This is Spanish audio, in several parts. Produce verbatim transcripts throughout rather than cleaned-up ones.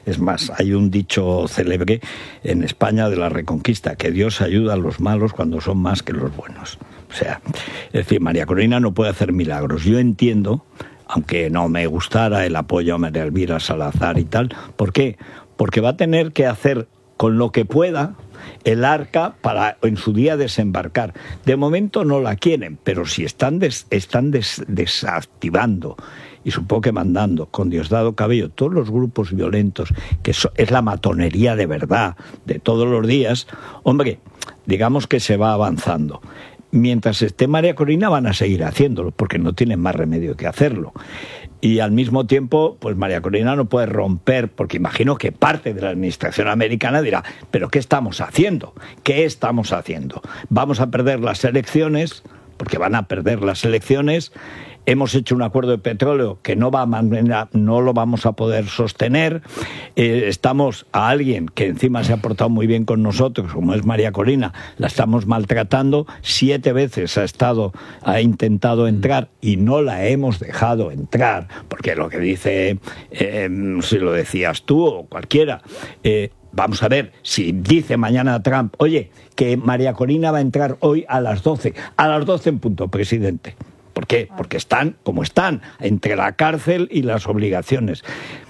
Es más, hay un dicho célebre en España de la Reconquista, que Dios ayuda a los malos cuando son más que los buenos. O sea, es decir, María Corina no puede hacer milagros. Yo entiendo, aunque no me gustara el apoyo a María Elvira Salazar y tal, ¿por qué? Porque va a tener que hacer con lo que pueda el arca para en su día desembarcar. De momento no la quieren, pero si están, des, están des, desactivando y supongo que mandando con Diosdado Cabello todos los grupos violentos, que so, es la matonería de verdad de todos los días, hombre, digamos que se va avanzando. Mientras esté María Corina van a seguir haciéndolo, porque no tienen más remedio que hacerlo. Y al mismo tiempo, pues María Corina no puede romper, porque imagino que parte de la administración americana dirá, ¿pero qué estamos haciendo? ¿Qué estamos haciendo? Vamos a perder las elecciones, porque van a perder las elecciones. Hemos hecho un acuerdo de petróleo que no va a manera, no lo vamos a poder sostener. Eh, estamos a alguien que encima se ha portado muy bien con nosotros, como es María Corina, la estamos maltratando. Siete veces ha estado, ha intentado entrar y no la hemos dejado entrar, porque lo que dice, eh, si lo decías tú o cualquiera, eh, vamos a ver, si dice mañana Trump, oye, que María Corina va a entrar hoy a las doce, a las doce en punto, presidente. ¿Por qué? Porque están como están, entre la cárcel y las obligaciones.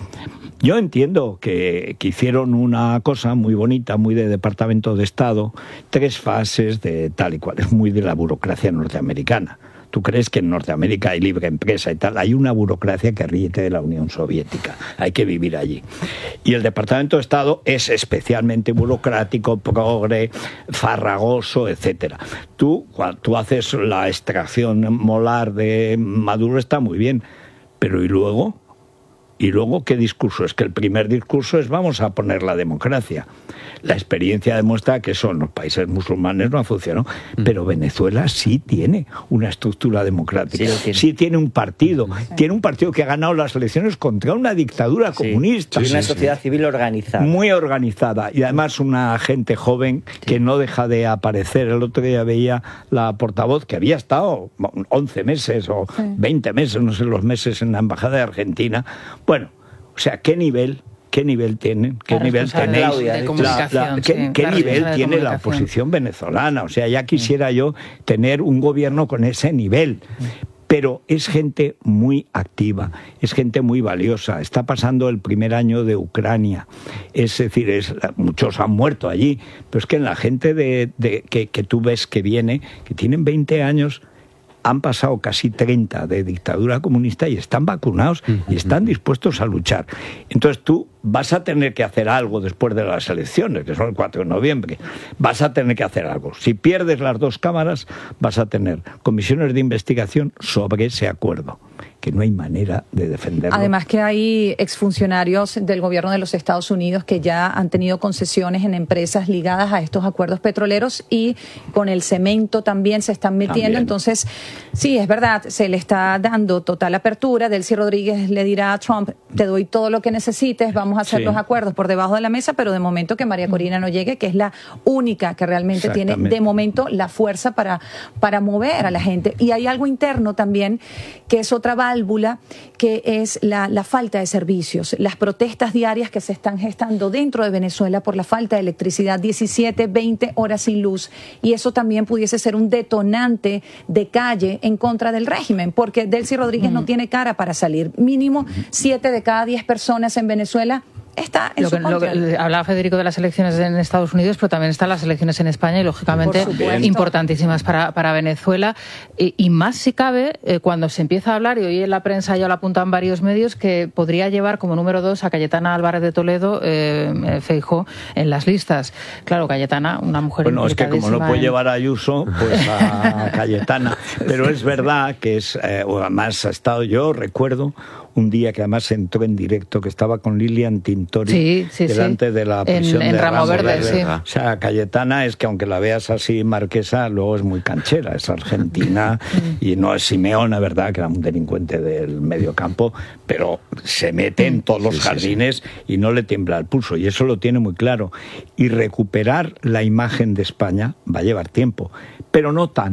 Yo entiendo que, que hicieron una cosa muy bonita, muy de Departamento de Estado, tres fases de tal y cual, es muy de la burocracia norteamericana. ¿Tú crees que en Norteamérica hay libre empresa y tal? Hay una burocracia que ríe de la Unión Soviética. Hay que vivir allí. Y el Departamento de Estado es especialmente burocrático, progre, farragoso, etcétera. Tú, cuando tú haces la extracción molar de Maduro, está muy bien. Pero ¿y luego? ¿Y luego qué discurso? Es que el primer discurso es vamos a poner la democracia. La experiencia demuestra que eso en los países musulmanes no ha funcionado, mm. pero Venezuela sí tiene una estructura democrática, sí tiene. sí tiene un partido, sí. tiene un partido que ha ganado las elecciones contra una dictadura sí. comunista. Y una sí, sociedad sí. civil organizada. Muy organizada, y además una gente joven sí. que no deja de aparecer. El otro día veía la portavoz que había estado once meses o sí. veinte meses, no sé los meses, en la Embajada de Argentina. Bueno, o sea, ¿qué nivel? ¿Qué nivel tienen? ¿Qué la nivel tenéis? Claudia, de la, la, ¿Qué, sí, ¿qué nivel tiene la oposición venezolana? O sea, ya quisiera yo tener un gobierno con ese nivel. Pero es gente muy activa, es gente muy valiosa. Está pasando el primer año de Ucrania. Es decir, es, muchos han muerto allí. Pero es que la gente de, de, que, que tú ves que viene, que tienen veinte años... han pasado casi treinta de dictadura comunista y están vacunados y están dispuestos a luchar. Entonces tú vas a tener que hacer algo después de las elecciones, que son el cuatro de noviembre. Vas a tener que hacer algo. Si pierdes las dos cámaras, vas a tener comisiones de investigación sobre ese acuerdo, que no hay manera de defenderlo. Además que hay exfuncionarios del gobierno de los Estados Unidos que ya han tenido concesiones en empresas ligadas a estos acuerdos petroleros y con el cemento también se están metiendo. También. Entonces, sí, es verdad, se le está dando total apertura. Delcy Rodríguez le dirá a Trump, te doy todo lo que necesites, vamos a hacer sí. los acuerdos por debajo de la mesa, pero de momento que María Corina no llegue, que es la única que realmente tiene de momento la fuerza para, para mover a la gente. Y hay algo interno también, que es otra válvula, que es la, la falta de servicios, las protestas diarias que se están gestando dentro de Venezuela por la falta de electricidad, diecisiete, veinte horas sin luz, y eso también pudiese ser un detonante de calle en contra del régimen, porque Delcy Rodríguez mm. no tiene cara para salir. Mínimo siete de cada diez personas en Venezuela está en lo su que, lo que hablaba Federico de las elecciones en Estados Unidos, pero también están las elecciones en España y lógicamente importantísimas para, para Venezuela y, y más si cabe eh, cuando se empieza a hablar, y hoy en la prensa ya lo apuntan varios medios, que podría llevar como número dos a Cayetana Álvarez de Toledo, eh, Feijóo, en las listas. Claro, Cayetana, una mujer bueno, es que como no puede en... llevar a Ayuso, pues a Cayetana, pero es verdad que es, eh, además ha estado, yo recuerdo un día que además entró en directo, que estaba con Lilian Tintori sí, sí, delante sí. de la prisión en, en de Ramo, Ramo Verde. Verde. Sí. O sea, Cayetana es que aunque la veas así marquesa, luego es muy canchera, es argentina y no es Simeone, ¿verdad?, que era un delincuente del medio campo, pero se mete en todos los sí, jardines sí, sí. y no le tiembla el pulso, y eso lo tiene muy claro. Y recuperar la imagen de España va a llevar tiempo, pero no tanto.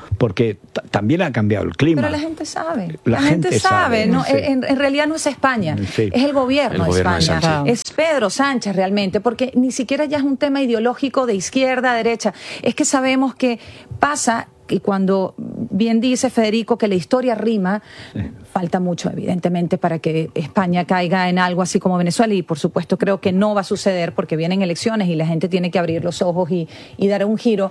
porque t- también ha cambiado el clima. Pero la gente sabe. La, la gente, gente sabe. sabe No, sí. en, en realidad no es España, sí. es el gobierno, el gobierno de España. de Sánchez. Es Pedro Sánchez realmente, porque ni siquiera ya es un tema ideológico de izquierda a derecha. Es que sabemos que pasa, y cuando bien dice Federico que la historia rima, sí. falta mucho evidentemente para que España caiga en algo así como Venezuela, y por supuesto creo que no va a suceder porque vienen elecciones y la gente tiene que abrir los ojos y, y dar un giro.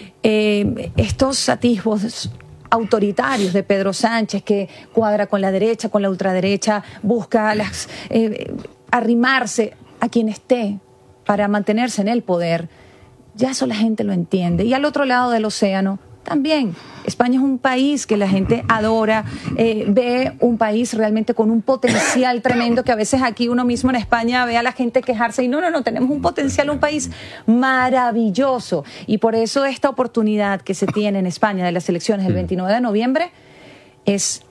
Eh, estos atisbos autoritarios de Pedro Sánchez, que cuadra con la derecha, con la ultraderecha, busca las, eh, arrimarse a quien esté para mantenerse en el poder, ya eso la gente lo entiende. Y al otro lado del océano también, España es un país que la gente adora, eh, ve un país realmente con un potencial tremendo, que a veces aquí uno mismo en España ve a la gente quejarse y no, no, no, tenemos un potencial, un país maravilloso. Y por eso esta oportunidad que se tiene en España de las elecciones el veintinueve de noviembre es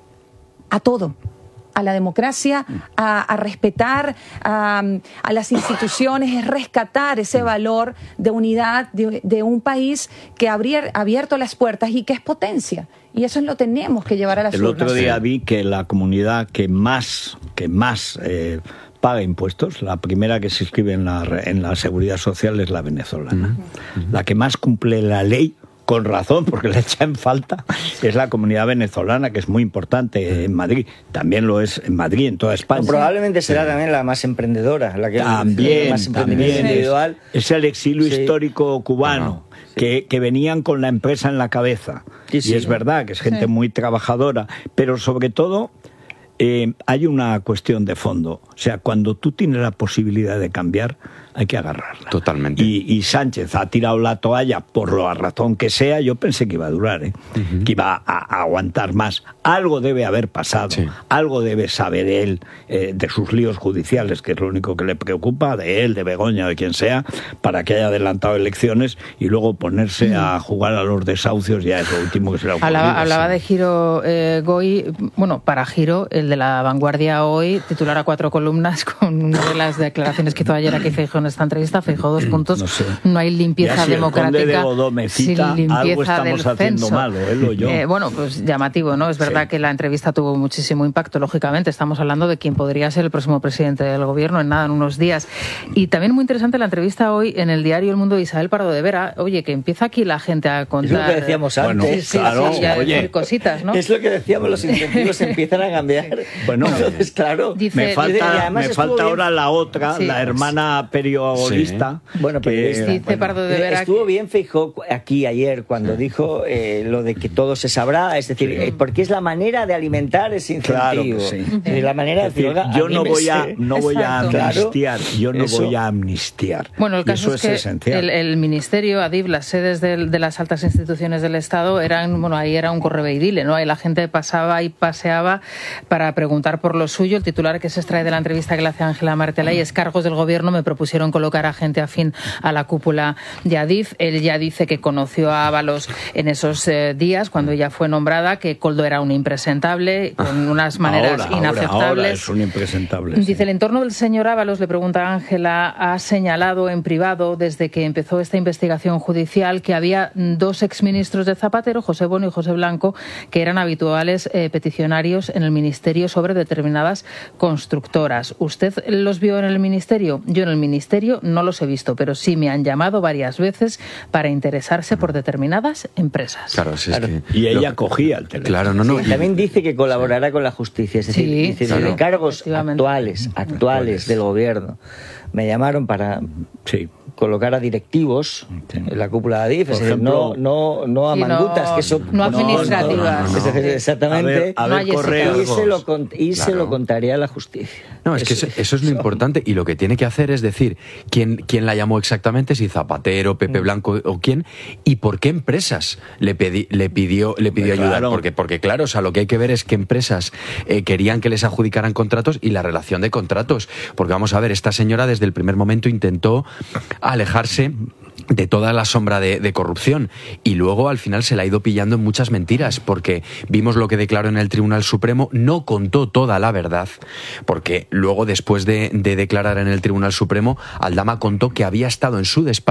a todo. A la democracia, a, a respetar a, a las instituciones, es rescatar ese valor de unidad de, de un país que ha abierto las puertas y que es potencia. Y eso lo tenemos que llevar a las El urnas. otro día vi que la comunidad que más, que más eh, paga impuestos, la primera que se inscribe en la, en la seguridad social es la venezolana. Uh-huh. La que más cumple la ley, con razón, porque le echa en falta, es la comunidad venezolana, que es muy importante en Madrid. También lo es en Madrid, en toda España. No, probablemente será sí. también la más emprendedora, la que también, la más emprendimiento también individual. Es, es el exilio sí. histórico cubano, no, sí. que, que venían con la empresa en la cabeza. Sí, sí, y es ¿no? verdad que es gente sí. muy trabajadora, pero sobre todo eh, hay una cuestión de fondo. O sea, cuando tú tienes la posibilidad de cambiar, hay que agarrarla. Totalmente. Y, y Sánchez ha tirado la toalla por la razón que sea. Yo pensé que iba a durar, ¿eh? Uh-huh. que iba a, a aguantar más. Algo debe haber pasado, sí. algo debe saber él eh, de sus líos judiciales, que es lo único que le preocupa, de él, de Begoña, de quien sea, para que haya adelantado elecciones y luego ponerse uh-huh. a jugar a los desahucios, ya es lo último que se le ha ocurrido. Hablaba, hablaba de Giro eh, Goy, bueno, para Giro, el de La Vanguardia hoy, titular a cuatro columnas con una de las declaraciones que hizo ayer aquí Feijóo en esta entrevista, Feijóo dos puntos, no, sé. no hay limpieza si democrática el conde de Godó me cita, sin limpieza algo estamos del haciendo censo. malo, él o yo. Eh, bueno, pues llamativo, ¿no? Es verdad sí. que la entrevista tuvo muchísimo impacto, lógicamente, estamos hablando de quién podría ser el próximo presidente del gobierno en nada, en unos días. Y también muy interesante la entrevista hoy en el diario El Mundo de Isabel Pardo de Vera, oye, que empieza aquí la gente a contar... Es lo que decíamos antes. Bueno, sí, claro, sí, ya oye. decir cositas, ¿no? Es lo que decíamos, los incentivos empiezan a cambiar. Bueno, entonces, claro... Dice, me falta, me falta ahora bien. la otra, sí. la hermana periodista. Sí. Bueno, pero que, dice bueno, Pardo de Vera estuvo que... bien Feijóo aquí ayer cuando sí. dijo eh, lo de que todo se sabrá, es decir, sí. eh, porque es la manera de alimentar ese incentivo. Claro que sí. eh, la manera es decir, de yo no voy a no voy a amnistiar, claro, yo no eso. voy a amnistiar. Bueno, el caso eso es que es esencial. El, el ministerio, Adif, las sedes de, de las altas instituciones del Estado eran, bueno, ahí era un correveidile, ¿no? Ahí la gente pasaba y paseaba para preguntar por lo suyo. El titular que se extrae de la entrevista que le hace Ángela Martelay es: cargos del gobierno me propusieron colocar a gente afín a la cúpula de Adif. Él ya dice que conoció a Ábalos en esos eh, días cuando ella fue nombrada, que Koldo era un impresentable con unas maneras ahora, inaceptables. Ahora, ahora es un impresentable. Dice, sí. el entorno del señor Ábalos, le pregunta Ángela, ha señalado en privado desde que empezó esta investigación judicial que había dos exministros de Zapatero, José Bono y José Blanco, que eran habituales eh, peticionarios en el ministerio sobre determinadas constructoras. ¿Usted los vio en el ministerio? Yo en el ministerio no los he visto, pero sí me han llamado varias veces para interesarse por determinadas empresas. Claro, sí, claro. es que... Y ella cogía el teléfono. Claro, no, no. Sí, también dice que colaborará con la justicia, es decir, Sí, dice, claro. de cargos actuales, actuales del gobierno. Me llamaron para sí. colocar a directivos sí. en la cúpula de Adif, es decir, ejemplo, no, no, no a sí, mangutas, no, que eso no administrativas. No, no, no, no. Es decir, exactamente. A ver, a ver no correos. Y, se lo, y claro. se lo contaría a la justicia. No, es que eso, eso es lo importante, y lo que tiene que hacer es decir quién, quién la llamó exactamente, si Zapatero, Pepe Blanco o quién, y por qué empresas le, pedi, le pidió, le pidió claro. ayudar, porque, porque claro, o sea, lo que hay que ver es qué empresas eh, querían que les adjudicaran contratos y la relación de contratos, porque vamos a ver, esta señora desde el primer momento intentó alejarse de toda la sombra de, de corrupción, y luego al final se la ha ido pillando en muchas mentiras, porque vimos lo que declaró en el Tribunal Supremo, no contó toda la verdad, porque luego después de, de declarar en el Tribunal Supremo, Aldama contó que había estado en su despacho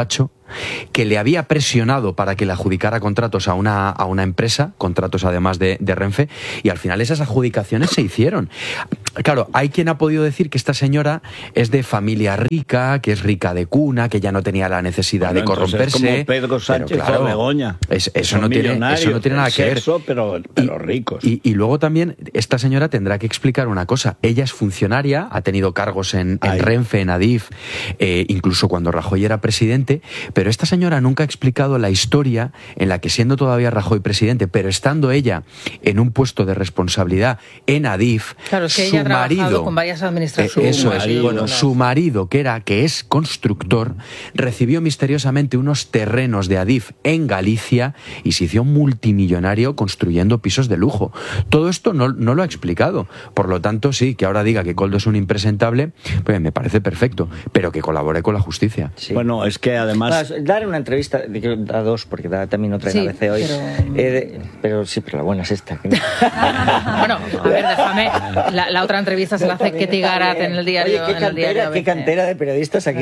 que le había presionado para que le adjudicara contratos a una, a una empresa, contratos además de, de Renfe, y al final esas adjudicaciones se hicieron. Claro, hay quien ha podido decir que esta señora es de familia rica, que es rica de cuna, que ya no tenía la necesidad bueno, de corromperse. Es como Pedro Sánchez claro, o Begoña. Es, eso, no tiene, eso no tiene nada que ver. Sexo, pero, pero y, ricos. Y, y luego también esta señora tendrá que explicar una cosa. Ella es funcionaria, ha tenido cargos en, en Renfe, en Adif, eh, incluso cuando Rajoy era presidente, pero esta señora nunca ha explicado la historia en la que, siendo todavía Rajoy presidente, pero estando ella en un puesto de responsabilidad en Adif, claro, es que su ella ha marido, con varias administraciones. Eh, eso es, bueno, su marido, que era que es constructor, recibió misteriosamente unos terrenos de Adif en Galicia y se hizo multimillonario construyendo pisos de lujo. Todo esto no, no lo ha explicado. Por lo tanto, sí, que ahora diga que Koldo es un impresentable, pues me parece perfecto, pero que colabore con la justicia. Sí. Bueno, es que además... Bueno, dar una entrevista, da dos, porque da también otra en sí, A B C hoy, pero... Eh, de, pero sí, pero la buena es esta. Que no. Bueno, a ver, déjame, la, la otra entrevista se la hace Ketty Garat en el diario. Oye, qué cantera, qué cantera de periodistas aquí.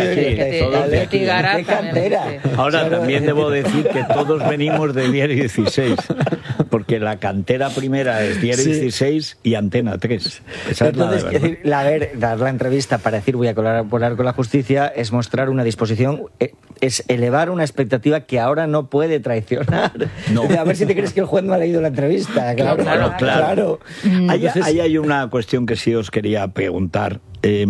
Qué cantera. Ahora también debo decir que todos venimos de Diario dieciséis, porque la cantera primera es Diario sí. dieciséis y Antena tres. Esa Entonces, es la, es decir, la ver, dar la entrevista para decir voy a colaborar con la justicia es mostrar una disposición, es elevar una expectativa que ahora no puede traicionar. No. A ver si te crees que el juez no ha leído la entrevista. Claro, claro. claro. claro. Mm. Ahí, Entonces, ahí hay una cuestión que sí os quería preguntar. Eh,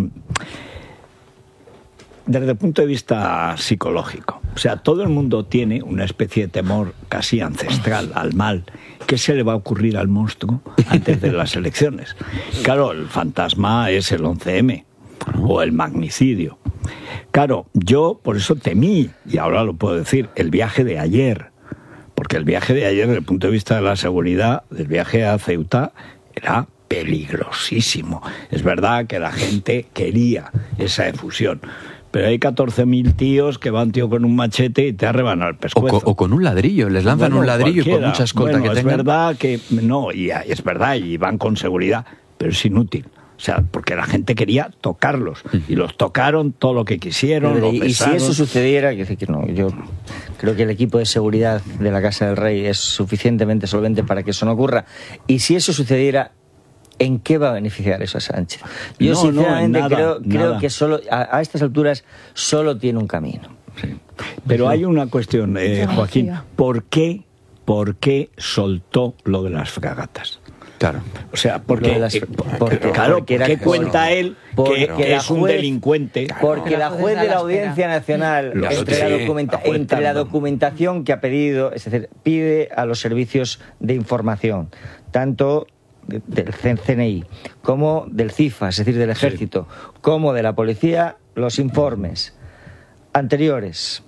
desde el punto de vista psicológico, o sea, todo el mundo tiene una especie de temor casi ancestral al mal. ¿Qué se le va a ocurrir al monstruo antes de las elecciones? Claro, el fantasma es el once eme o el magnicidio. Claro, yo por eso temí, y ahora lo puedo decir, el viaje de ayer, porque el viaje de ayer, desde el punto de vista de la seguridad, el viaje a Ceuta era peligrosísimo. Es verdad que la gente quería esa efusión, pero hay catorce mil tíos que van, tío, con un machete y te arreban al pescuezo. O, co, o con un ladrillo, les lanzan bueno, un ladrillo cualquiera. Y con mucha escolta bueno, que es tengan. Es verdad que, no, y es verdad, y van con seguridad, pero es inútil. O sea, porque la gente quería tocarlos y los tocaron todo lo que quisieron. Pero, y si eso sucediera, yo, que no, yo creo que el equipo de seguridad de la Casa del Rey es suficientemente solvente para que eso no ocurra. Y si eso sucediera, ¿en qué va a beneficiar eso a Sánchez? Yo no, sinceramente no, nada, creo, creo que solo a, a estas alturas solo tiene un camino. Sí. Pero sí. Hay una cuestión, eh, Joaquín. ¿Por qué, ¿Por qué soltó lo de las fragatas? Claro. O sea, porque, las, eh, porque, claro, porque ¿qué era, cuenta bueno, él que, que es un juez, delincuente? Porque la juez de la Audiencia Nacional, claro, entre, sí, la, documenta, la entre la documentación que ha pedido, es decir, pide a los servicios de información, tanto del C N I como del CIFA, es decir, del Ejército, sí. como de la Policía, los informes anteriores,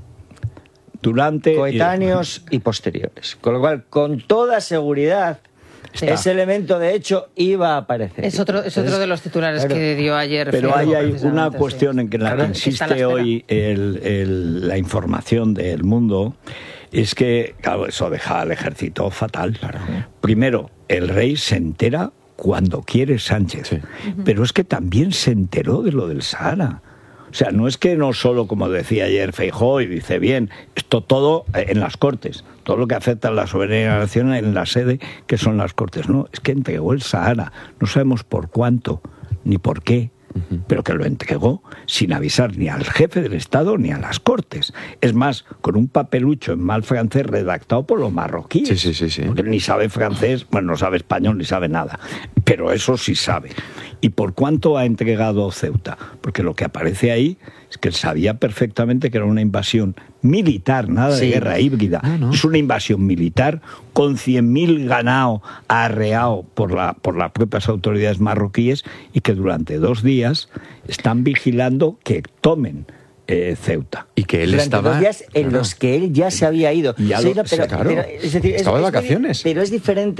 durante, coetáneos y, y posteriores. Con lo cual, con toda seguridad, está. Ese elemento de hecho iba a aparecer. Es otro, es Entonces, otro de los titulares claro, que dio ayer. Pero ahí hay una cuestión sí. en que la que insiste hoy el, el, la información del Mundo, es que, claro, eso deja al ejército fatal. Claro. Primero, el rey se entera cuando quiere Sánchez, sí. pero es que también se enteró de lo del Sahara. O sea, no es que no solo, como decía ayer Feijóo, y dice bien, esto todo en las Cortes, todo lo que afecta a la soberanía nacional en la sede, que son las Cortes. No, es que entregó el Sahara, no sabemos por cuánto, ni por qué, uh-huh. pero que lo entregó sin avisar ni al jefe del Estado ni a las Cortes. Es más, con un papelucho en mal francés redactado por los marroquíes. Sí, sí, sí, sí. Porque ni sabe francés, bueno, no sabe español, ni sabe nada, pero eso sí sabe. ¿Y por cuánto ha entregado Ceuta? Porque lo que aparece ahí es que él sabía perfectamente que era una invasión militar, nada sí. de guerra híbrida. No, no. Es una invasión militar con cien mil ganado arreado por, la, por las propias autoridades marroquíes y que durante dos días están vigilando que tomen Eh, Ceuta. Y que él durante estaba dos días en no, los que él ya se había ido. Ya sí, lo, pero, claro. pero, es decir, estaba es, de vacaciones. Pero es diferente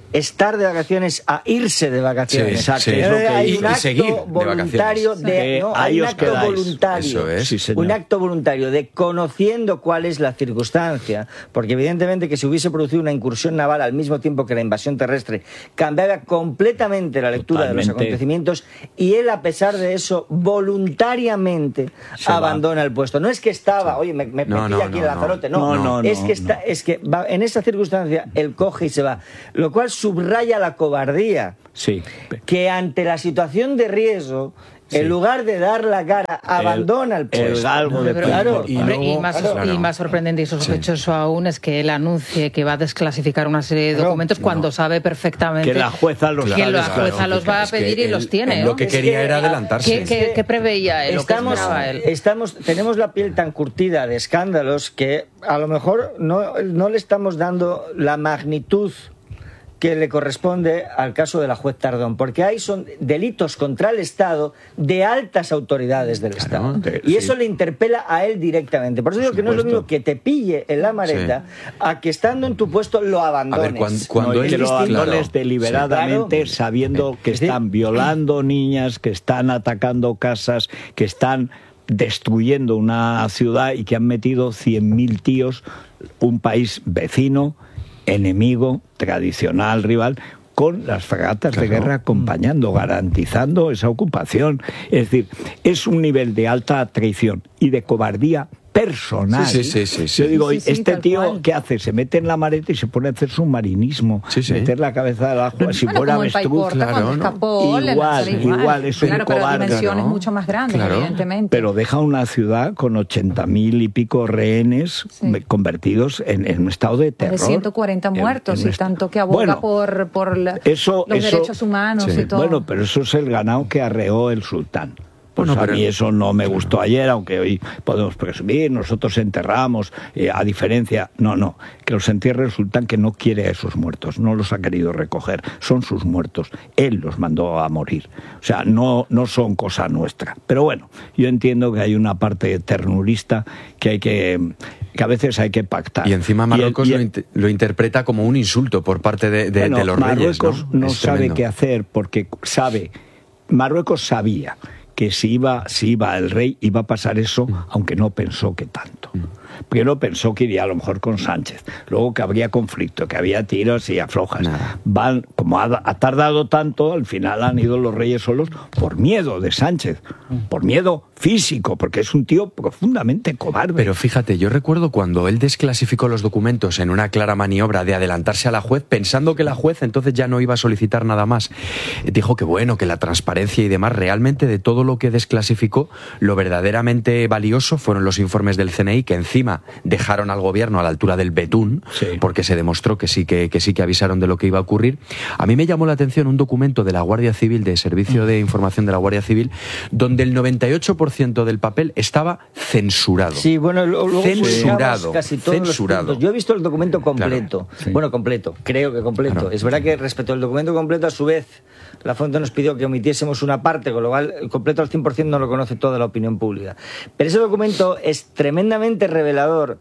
estar de vacaciones a irse de vacaciones. Sí, exacto. Sí, es lo que hay y, un acto y seguir voluntario de, de, no, hay un acto voluntario, es. sí, un acto voluntario de conociendo cuál es la circunstancia, porque evidentemente que si hubiese producido una incursión naval al mismo tiempo que la invasión terrestre, cambiaba completamente la lectura Totalmente. de los acontecimientos, y él, a pesar de eso, voluntariamente Se abandona va. el puesto. No es que estaba, Sí. oye, me, me, No, me no, pilla aquí no, el Lanzarote, no, no, no, es no, que está, no. es que va, en esa circunstancia él coge y se va, lo cual subraya la cobardía, Sí. que ante la situación de riesgo, Sí. en lugar de dar la cara, abandona el puesto. el galgo de Pero- Claro. y, hombre, y luego- más, claro. y más sorprendente y sospechoso aún es que él anuncie que va a desclasificar una serie de Claro. documentos cuando sabe perfectamente Que la jueza los que ha la desclarado. jueza los va a Es que pedir y él- los tiene. él ¿no? lo que Es quería que, era ah, adelantarse. ¿Qué, qué- qué preveía él? ¿O qué Estamos, esperaba él? estamos, tenemos la piel tan curtida de escándalos que a lo mejor no, no le estamos dando la magnitud que le corresponde al caso de la juez Tardón, porque ahí son delitos contra el Estado de altas autoridades del Estado. de- y sí. eso le interpela a él directamente. Por eso digo que no es lo supuesto. mismo que te pille en la maleta a que estando en tu puesto lo abandones. A ver, cuan- cuando No, y él que lo distinto. abandones claro. deliberadamente, Sí, claro. sabiendo que Es decir, están violando niñas, que están atacando casas, que están destruyendo una ciudad y que han metido cien mil tíos, un país vecino, enemigo, tradicional, rival, con las fragatas Claro. de guerra acompañando, garantizando esa ocupación. Es decir, es un nivel de alta traición y de cobardía personal. Sí, sí, sí, sí, sí. Yo digo, Sí, sí, este tal tío, cual. ¿qué hace? Se mete en la maleta y se pone a hacer submarinismo, Sí, sí. meter la cabeza del agua, si Bueno, fuera como el avestruz. Paiporta claro, cuando ¿no? escapó, le Igual, lanzaron igual, es un claro, pero cobarde, dimensiones ¿no? mucho más grandes, Claro. evidentemente. Pero deja una ciudad con ochenta mil y pico rehenes Sí. convertidos en, en un estado de Más terror. de ciento cuarenta En- muertos en y esto. tanto que aboga Bueno, por, por la- eso- los eso- derechos humanos sí. y todo. Bueno, pero eso es el ganado que arreó el sultán. Pues Bueno, a pero- mí eso no me gustó ayer, aunque hoy podemos presumir, nosotros enterramos, eh, a diferencia, no, no, que los entierre el sultán, que no quiere a esos muertos, no los ha querido recoger, son sus muertos, él los mandó a morir, o sea, no, no son cosa nuestra. Pero bueno, yo entiendo que hay una parte ternurista que hay que, que a veces hay que pactar. Y encima el- Marruecos y lo, el- inter- lo interpreta como un insulto por parte de, de- bueno, de los Marruecos reyes, ¿no? no Es sabe tremendo. qué hacer porque sabe, Marruecos sabía que si iba, si iba el rey iba a pasar eso, aunque no pensó que tanto. Primero pensó que iría a lo mejor con Sánchez, luego que habría conflicto, que había tiros y aflojas. Nada. Van, como ha, ha tardado tanto, al final han ido los reyes solos por miedo de Sánchez, por miedo físico, porque es un tío profundamente cobarde. Pero fíjate, yo recuerdo cuando él desclasificó los documentos en una clara maniobra de adelantarse a la juez, pensando que la juez entonces ya no iba a solicitar nada más. Dijo que bueno, que la transparencia y demás, realmente de todo lo que desclasificó, lo verdaderamente valioso fueron los informes del C N I, que encima dejaron al gobierno a la altura del betún, Sí. porque se demostró que sí que, que sí que avisaron de lo que iba a ocurrir. A mí me llamó la atención un documento de la Guardia Civil, de Servicio de Información de la Guardia Civil, donde el noventa y ocho por ciento del papel estaba censurado. Sí, bueno, lo- luego Censurado, publicamos casi todos los censurado. puntos. Yo he visto el documento completo. sí. Bueno, completo, creo que completo. Claro. Es verdad que respecto al documento completo, a su vez, la fuente nos pidió que omitiésemos una parte, con lo cual el completo al cien por ciento no lo conoce toda la opinión pública. Pero ese documento es tremendamente revelador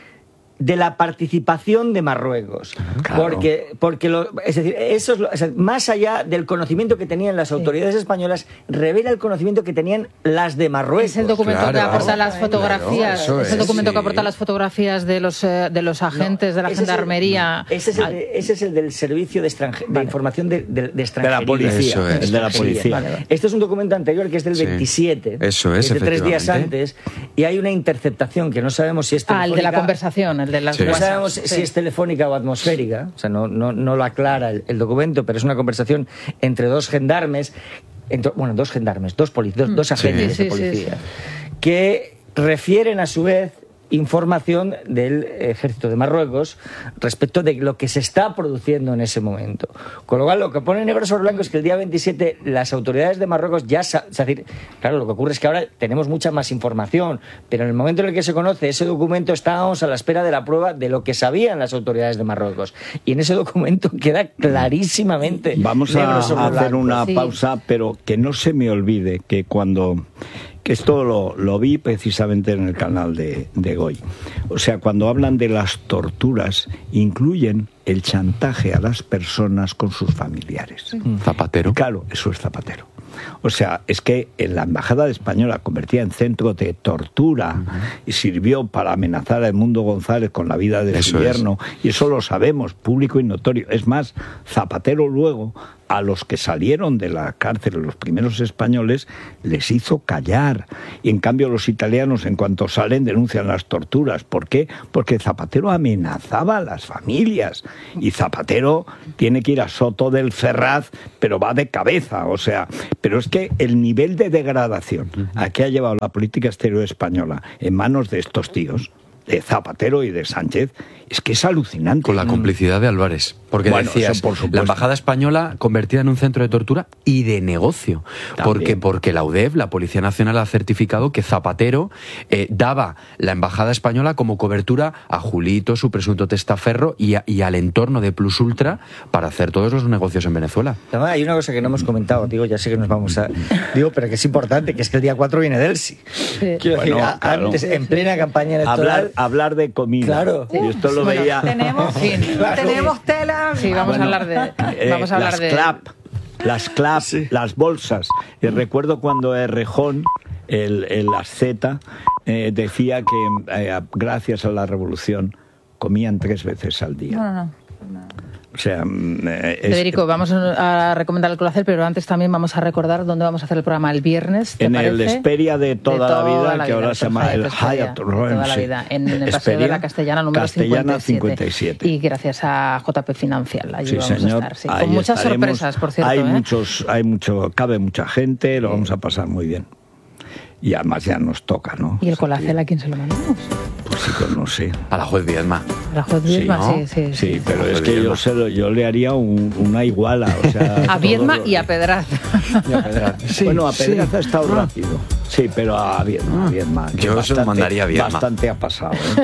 de la participación de Marruecos. Claro. Porque, porque lo- es decir, eso es lo- o sea, más allá del conocimiento que tenían las autoridades españolas, revela el conocimiento que tenían las de Marruecos. Es el documento Claro, que aporta las claro, fotografías, eso es el es, documento sí. que aporta las fotografías de los eh, de los agentes de la Ese es el- gendarmería. Ese es el, Al- de- ese es el del Servicio de, extranje- de Información de, de, de Extranjería. policía, Eso es. el de la Extranjería. policía. Vale, vale. Este es un documento anterior que es del Sí. veintisiete. Eso es, que de tres días efectivamente. antes. Y hay una interceptación que no sabemos si es Ah, el de la telefónica- conversación, el de las Sí. No WhatsApp. sabemos Sí. si es telefónica o atmosférica, o sea, no, no, no lo aclara el, el documento, pero es una conversación entre dos gendarmes, entre- bueno, dos gendarmes, dos, poli- dos, dos agentes Sí, de sí, sí, policía, que refieren a su vez información del ejército de Marruecos respecto de lo que se está produciendo en ese momento. Con lo cual, lo que pone negro sobre blanco es que el día veintisiete las autoridades de Marruecos ya... sa- Es decir, claro, lo que ocurre es que ahora tenemos mucha más información, pero en el momento en el que se conoce ese documento estábamos a la espera de la prueba de lo que sabían las autoridades de Marruecos. Y en ese documento queda clarísimamente Vamos negro a, sobre a hacer blanco. una Sí. pausa, pero que no se me olvide que cuando que esto lo, lo vi precisamente en el canal de, de Goy. O sea, cuando hablan de las torturas, incluyen el chantaje a las personas con sus familiares. Zapatero. Claro, eso es Zapatero. O sea, es que en la embajada española, convertida en centro de tortura, uh-huh. y sirvió para amenazar a Edmundo González con la vida de su yerno, y eso lo sabemos, público y notorio. Es más, Zapatero luego, a los que salieron de la cárcel, los primeros españoles, les hizo callar. Y en cambio los italianos, en cuanto salen, denuncian las torturas. ¿Por qué? Porque Zapatero amenazaba a las familias. Y Zapatero tiene que ir a Soto del Ferraz, pero va de cabeza. O sea, pero es que el nivel de degradación a que ha llevado la política exterior española en manos de estos tíos, de Zapatero y de Sánchez, es que es alucinante. Con la complicidad de Álvarez. Porque bueno, decías, por la embajada española convertida en un centro de tortura y de negocio. Porque, porque la U D E F, la Policía Nacional, ha certificado que Zapatero eh, daba la embajada española como cobertura a Julito, su presunto testaferro, y, a, y al entorno de Plus Ultra para hacer todos los negocios en Venezuela. Además, hay una cosa que no hemos comentado, digo, ya sé que nos vamos a... Digo, pero que es importante, que es que el día cuatro viene Delsi. Sí. Quiero bueno, decir, claro. antes, en plena campaña electoral... Hablar, hablar de comida. Claro. Y esto lo bueno, veía... Tenemos, sí, claro. tenemos tela... Sí, vamos bueno, a hablar de... Eh, vamos a hablar las de... clap, las clap, sí. las bolsas. Y recuerdo cuando Errejón, el, el asceta, eh, decía que eh, gracias a la revolución comían tres veces al día. No, no, no. O sea, eh, es, Federico, vamos a recomendar el Colacel, pero antes también vamos a recordar dónde vamos a hacer el programa el viernes. ¿te en parece? el Esperia de toda, de toda la vida, la que vida, ahora se llama el Hyatt Toda la vida, en el Paseo de la Castellana número Castellana cincuenta y siete. cincuenta y siete. Y gracias a J P Financial, allí sí, vamos señor, a estar. Sí, con muchas estaremos. sorpresas, por cierto. Hay ¿eh? muchos, hay mucho, cabe mucha gente, lo vamos a pasar muy bien. Y además ya nos toca, ¿no? ¿Y el Colacel a quién se lo mandamos? Pues sí, pues no sé. A la juez Viedma. A la juez Viedma, sí, ¿no? sí, sí, sí. Sí, pero es que yo, se lo, yo le haría un, una iguala. O sea, a Viedma y a Pedraza. Y a Pedraza. Sí, bueno, a Pedraza sí. ha estado ah. rápido. Sí, pero a Viedma. A Viedma yo bastante, se lo mandaría a Viedma. Bastante ha pasado, ¿eh?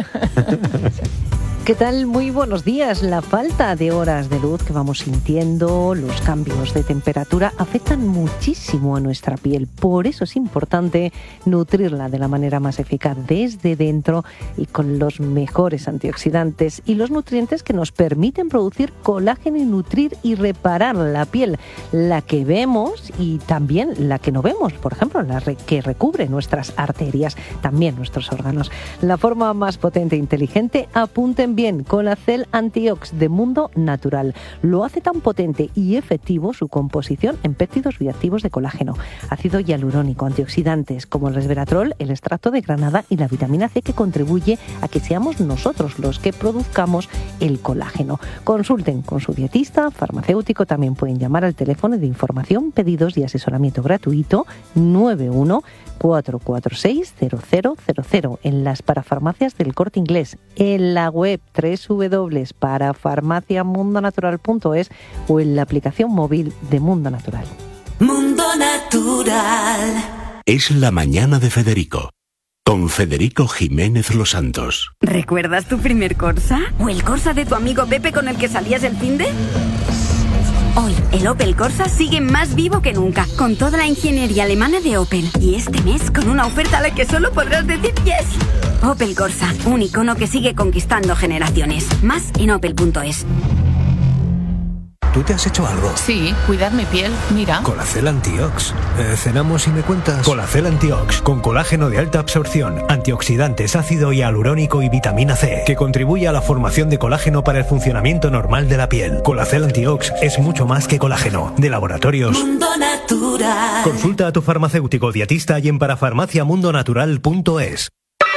¿Qué tal? Muy buenos días. La falta de horas de luz que vamos sintiendo, los cambios de temperatura afectan muchísimo a nuestra piel. Por eso es importante nutrirla de la manera más eficaz desde dentro y con los mejores antioxidantes y los nutrientes que nos permiten producir colágeno y nutrir y reparar la piel, la que vemos y también la que no vemos, por ejemplo, la que recubre nuestras arterias, también nuestros órganos. La forma más potente e inteligente, apunten bien, Colacel Antiox de Mundo Natural. Lo hace tan potente y efectivo su composición en péptidos bioactivos de colágeno, ácido hialurónico, antioxidantes como el resveratrol, el extracto de granada y la vitamina C, que contribuye a que seamos nosotros los que produzcamos el colágeno. Consulten con su dietista, farmacéutico, también pueden llamar al teléfono de información, pedidos y asesoramiento gratuito nueve uno cuatro cuatro seis cero cero cero cero en las parafarmacias del Corte Inglés, en la web doble u doble u doble u punto para farmacia mundo natural punto es o en la aplicación móvil de Mundo Natural. Mundo Natural. Es la mañana de Federico, con Federico Jiménez Los Santos. ¿Recuerdas tu primer Corsa? ¿O el Corsa de tu amigo Pepe con el que salías el finde? Hoy, el Opel Corsa sigue más vivo que nunca, con toda la ingeniería alemana de Opel. Y este mes, con una oferta a la que solo podrás decir yes. Opel Corsa, un icono que sigue conquistando generaciones. Más en opel punto es. ¿Tú te has hecho algo? Sí, cuidar mi piel, mira. Colacel Antiox. Eh, ¿Cenamos y me cuentas? Colacel Antiox, con colágeno de alta absorción, antioxidantes, ácido hialurónico y vitamina C, que contribuye a la formación de colágeno para el funcionamiento normal de la piel. Colacel Antiox es mucho más que colágeno. De Laboratorios Mundo Natural. Consulta a tu farmacéutico dietista y en parafarmacia mundo natural punto es.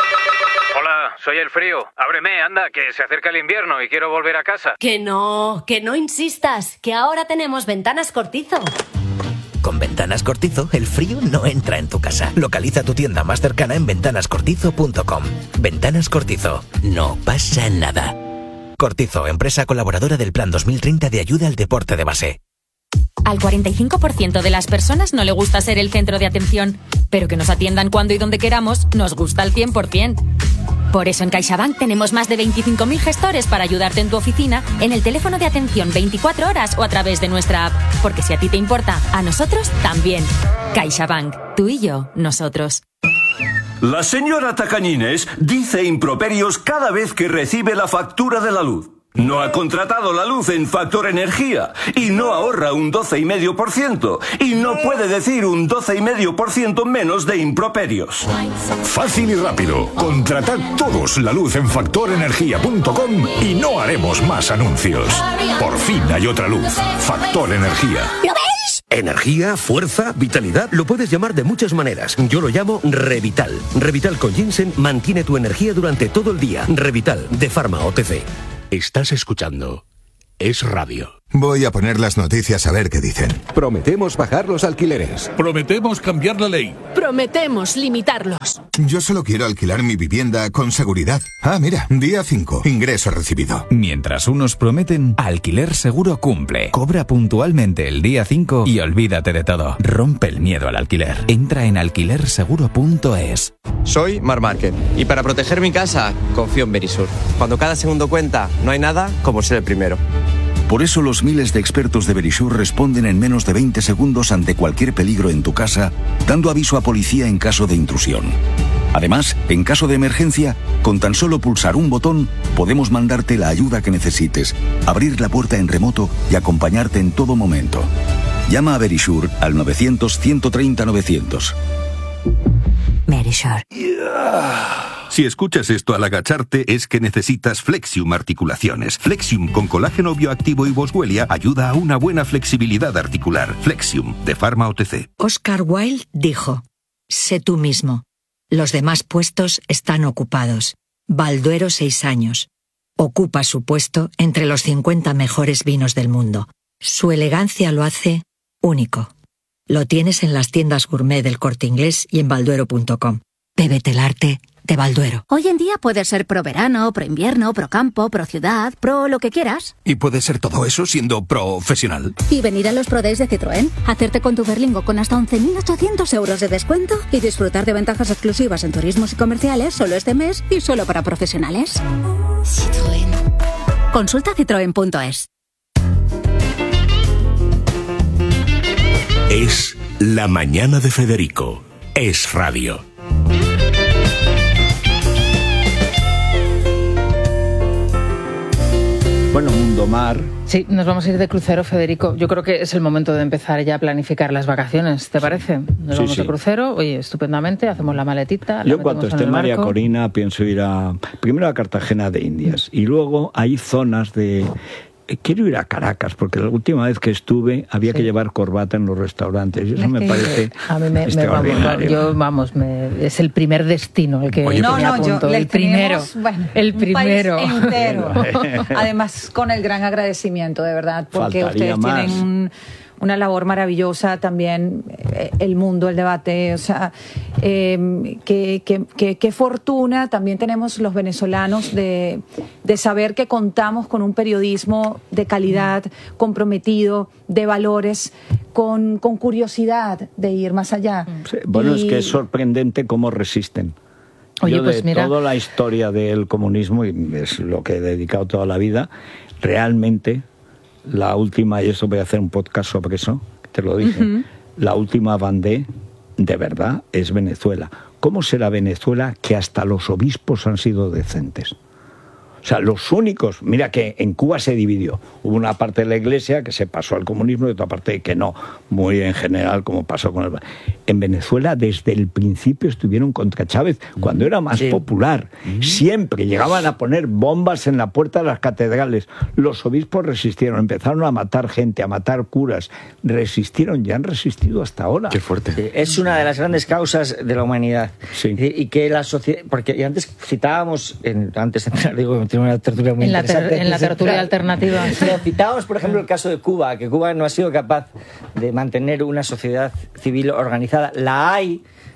Soy el frío. Ábreme, anda, que se acerca el invierno y quiero volver a casa. Que no, que no insistas, que ahora tenemos Ventanas Cortizo. Con Ventanas Cortizo, el frío no entra en tu casa. Localiza tu tienda más cercana en ventanas cortizo punto com. Ventanas Cortizo, no pasa nada. Cortizo, empresa colaboradora del Plan dos mil treinta de ayuda al deporte de base. Al cuarenta y cinco por ciento de las personas no le gusta ser el centro de atención, pero que nos atiendan cuando y donde queramos nos gusta al cien por ciento. Por eso en CaixaBank tenemos más de veinticinco mil gestores para ayudarte en tu oficina, en el teléfono de atención veinticuatro horas o a través de nuestra app. Porque si a ti te importa, a nosotros también. CaixaBank. Tú y yo, nosotros. La señora Tacañines dice improperios cada vez que recibe la factura de la luz. No ha contratado la luz en Factor Energía y no ahorra un doce coma cinco por ciento y no puede decir un doce coma cinco por ciento menos de improperios. Fácil y rápido. Contratad todos la luz en factor energía punto com y no haremos más anuncios. Por fin hay otra luz. Factor Energía. ¿Lo veis? Energía, fuerza, vitalidad, lo puedes llamar de muchas maneras. Yo lo llamo Revital. Revital con ginseng mantiene tu energía durante todo el día. Revital, de Pharma O T C. Estás escuchando Es Radio. Voy a poner las noticias a ver qué dicen. Prometemos bajar los alquileres. Prometemos cambiar la ley. Prometemos limitarlos. Yo solo quiero alquilar mi vivienda con seguridad. Ah, mira, día cinco, ingreso recibido. Mientras unos prometen, Alquiler Seguro cumple. Cobra puntualmente el día cinco y olvídate de todo. Rompe el miedo al alquiler. Entra en alquiler seguro punto es. Soy Mar Márquez y para proteger mi casa confío en Verisur. Cuando cada segundo cuenta, no hay nada como ser el primero. Por eso los miles de expertos de Verisur responden en menos de veinte segundos ante cualquier peligro en tu casa, dando aviso a policía en caso de intrusión. Además, en caso de emergencia, con tan solo pulsar un botón, podemos mandarte la ayuda que necesites, abrir la puerta en remoto y acompañarte en todo momento. Llama a Verisur al novecientos, ciento treinta, novecientos. Verisur. Si escuchas esto al agacharte es que necesitas Flexium Articulaciones. Flexium con colágeno bioactivo y boswellia ayuda a una buena flexibilidad articular. Flexium, de Pharma O T C. Oscar Wilde dijo: sé tú mismo. Los demás puestos están ocupados. Balduero seis años. Ocupa su puesto entre los cincuenta mejores vinos del mundo. Su elegancia lo hace único. Lo tienes en las tiendas gourmet del Corte Inglés y en balduero punto com. Bébete el arte de Balduero. Hoy en día puedes ser pro verano, pro invierno, pro campo, pro ciudad, pro lo que quieras. Y puede ser todo eso siendo profesional. Y venir a los Pro Days de Citroën, hacerte con tu Berlingo con hasta once mil ochocientos euros de descuento y disfrutar de ventajas exclusivas en turismos y comerciales solo este mes y solo para profesionales. Citroën. Consulta citroen punto es. Es La Mañana de Federico. Es Radio. Bueno, Mundo Mar. Sí, nos vamos a ir de crucero, Federico. Yo creo que es el momento de empezar ya a planificar las vacaciones, ¿te parece? Nos sí, vamos sí. de crucero, oye, estupendamente, hacemos la maletita. Yo la cuando esté en María Corina pienso ir a primero a Cartagena de Indias y luego hay zonas de... Quiero ir a Caracas, porque la última vez que estuve había sí. que llevar corbata en los restaurantes. Y eso es me parece a mí me, extraordinario. Me, vamos, yo, vamos, me, es el primer destino el que Oye, no, me no, apunto. Yo, el primero. Tenemos, bueno, el primero. Un país entero. Además, con el gran agradecimiento, de verdad, porque Faltaría ustedes más. tienen un... una labor maravillosa también, eh, el mundo, el debate, o sea, eh, qué, qué, qué, qué fortuna también tenemos los venezolanos de, de saber que contamos con un periodismo de calidad, comprometido, de valores, con, con curiosidad de ir más allá. Sí, bueno, y... es que es sorprendente cómo resisten. Oye, Yo pues de mira... toda la historia del comunismo, y es lo que he dedicado toda la vida, realmente... La última, y eso voy a hacer un podcast sobre eso, te lo dije, uh-huh. La última bandera de verdad es Venezuela. ¿Cómo será Venezuela que hasta los obispos han sido decentes? O sea, los únicos, mira que en Cuba se dividió, hubo una parte de la iglesia que se pasó al comunismo y otra parte que no, muy en general como pasó con el... En Venezuela desde el principio estuvieron contra Chávez, cuando era más sí. popular, mm. siempre llegaban a poner bombas en la puerta de las catedrales, los obispos resistieron, empezaron a matar gente, a matar curas, resistieron y han resistido hasta ahora. Qué fuerte. Sí, es una de las grandes causas de la humanidad. Sí. Y, y que la sociedad, porque y antes citábamos, en, antes de entrar, digo, tiene una tertulia muy en la interesante. Ter, en la tertulia alternativa. Pero citábamos, por ejemplo, el caso de Cuba, que Cuba no ha sido capaz de mantener una sociedad civil organizada. La hay,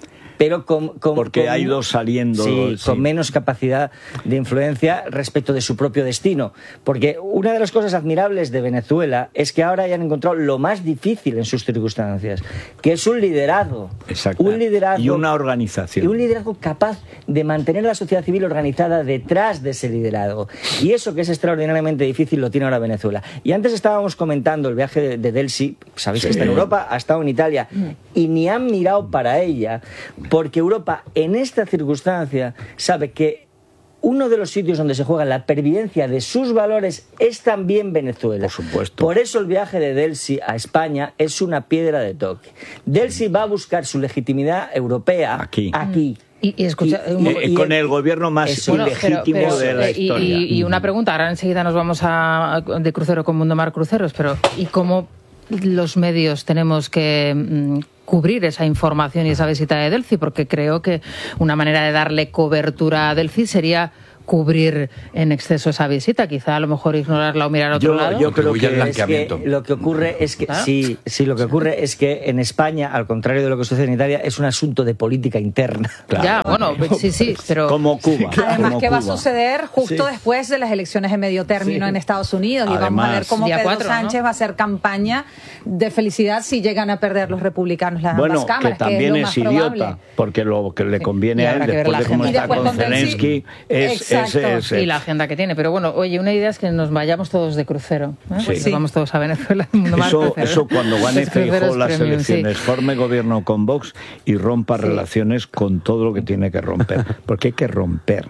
pero con, con, porque con, ha ido saliendo sí, sí. con menos capacidad de influencia respecto de su propio destino. Porque una de las cosas admirables de Venezuela es que ahora hayan encontrado lo más difícil en sus circunstancias, que es un liderazgo. Exacto. Un liderazgo y una organización. Y un liderazgo capaz de mantener a la sociedad civil organizada detrás de ese liderazgo. Y eso, que es extraordinariamente difícil, lo tiene ahora Venezuela. Y antes estábamos comentando el viaje de, de Delcy, sabéis sí. que está en Europa, ha estado en Italia, y ni han mirado para ella, porque Europa en esta circunstancia sabe que uno de los sitios donde se juega la pervivencia de sus valores es también Venezuela. Por supuesto. Por eso el viaje de Delcy a España es una piedra de toque. Delcy va a buscar su legitimidad europea aquí. aquí. Y, y, escucha, y, y, y con el gobierno más eso, ilegítimo pero, pero, de la historia. Y, y una pregunta, ahora enseguida nos vamos a, de crucero con Mundo Mar Cruceros, pero ¿y cómo los medios tenemos que mmm, cubrir esa información y esa visita de Delcy? Porque creo que una manera de darle cobertura a Delcy sería cubrir en exceso esa visita, quizá a lo mejor ignorarla o mirar a otro yo, lado. Yo creo que, es que lo que ocurre es que ¿Ah? sí, sí, lo que ocurre es que en España, al contrario de lo que sucede en Italia, es un asunto de política interna. Claro. Ya, bueno, sí, sí, pero como Cuba. Además, como ¿qué Cuba. va a suceder justo sí. después de las elecciones de medio término sí. en Estados Unidos? Y Además, vamos a ver cómo Pedro cuatro, Sánchez ¿no? va a hacer campaña de felicidad si llegan a perder los republicanos las bueno, ambas cámaras, que también que es, es lo más idiota, probable. Porque lo que le conviene sí. a él, después de cómo está con Zelensky, es, es, es, es la agenda que tiene. Pero bueno, oye, una idea es que nos vayamos todos de crucero. ¿eh? Sí. Pues sí. Vamos todos a Venezuela. Eso, eso cuando gane Feijóo las premium, elecciones, sí. forme gobierno con Vox y rompa sí. relaciones con todo lo que tiene que romper. Porque hay que romper.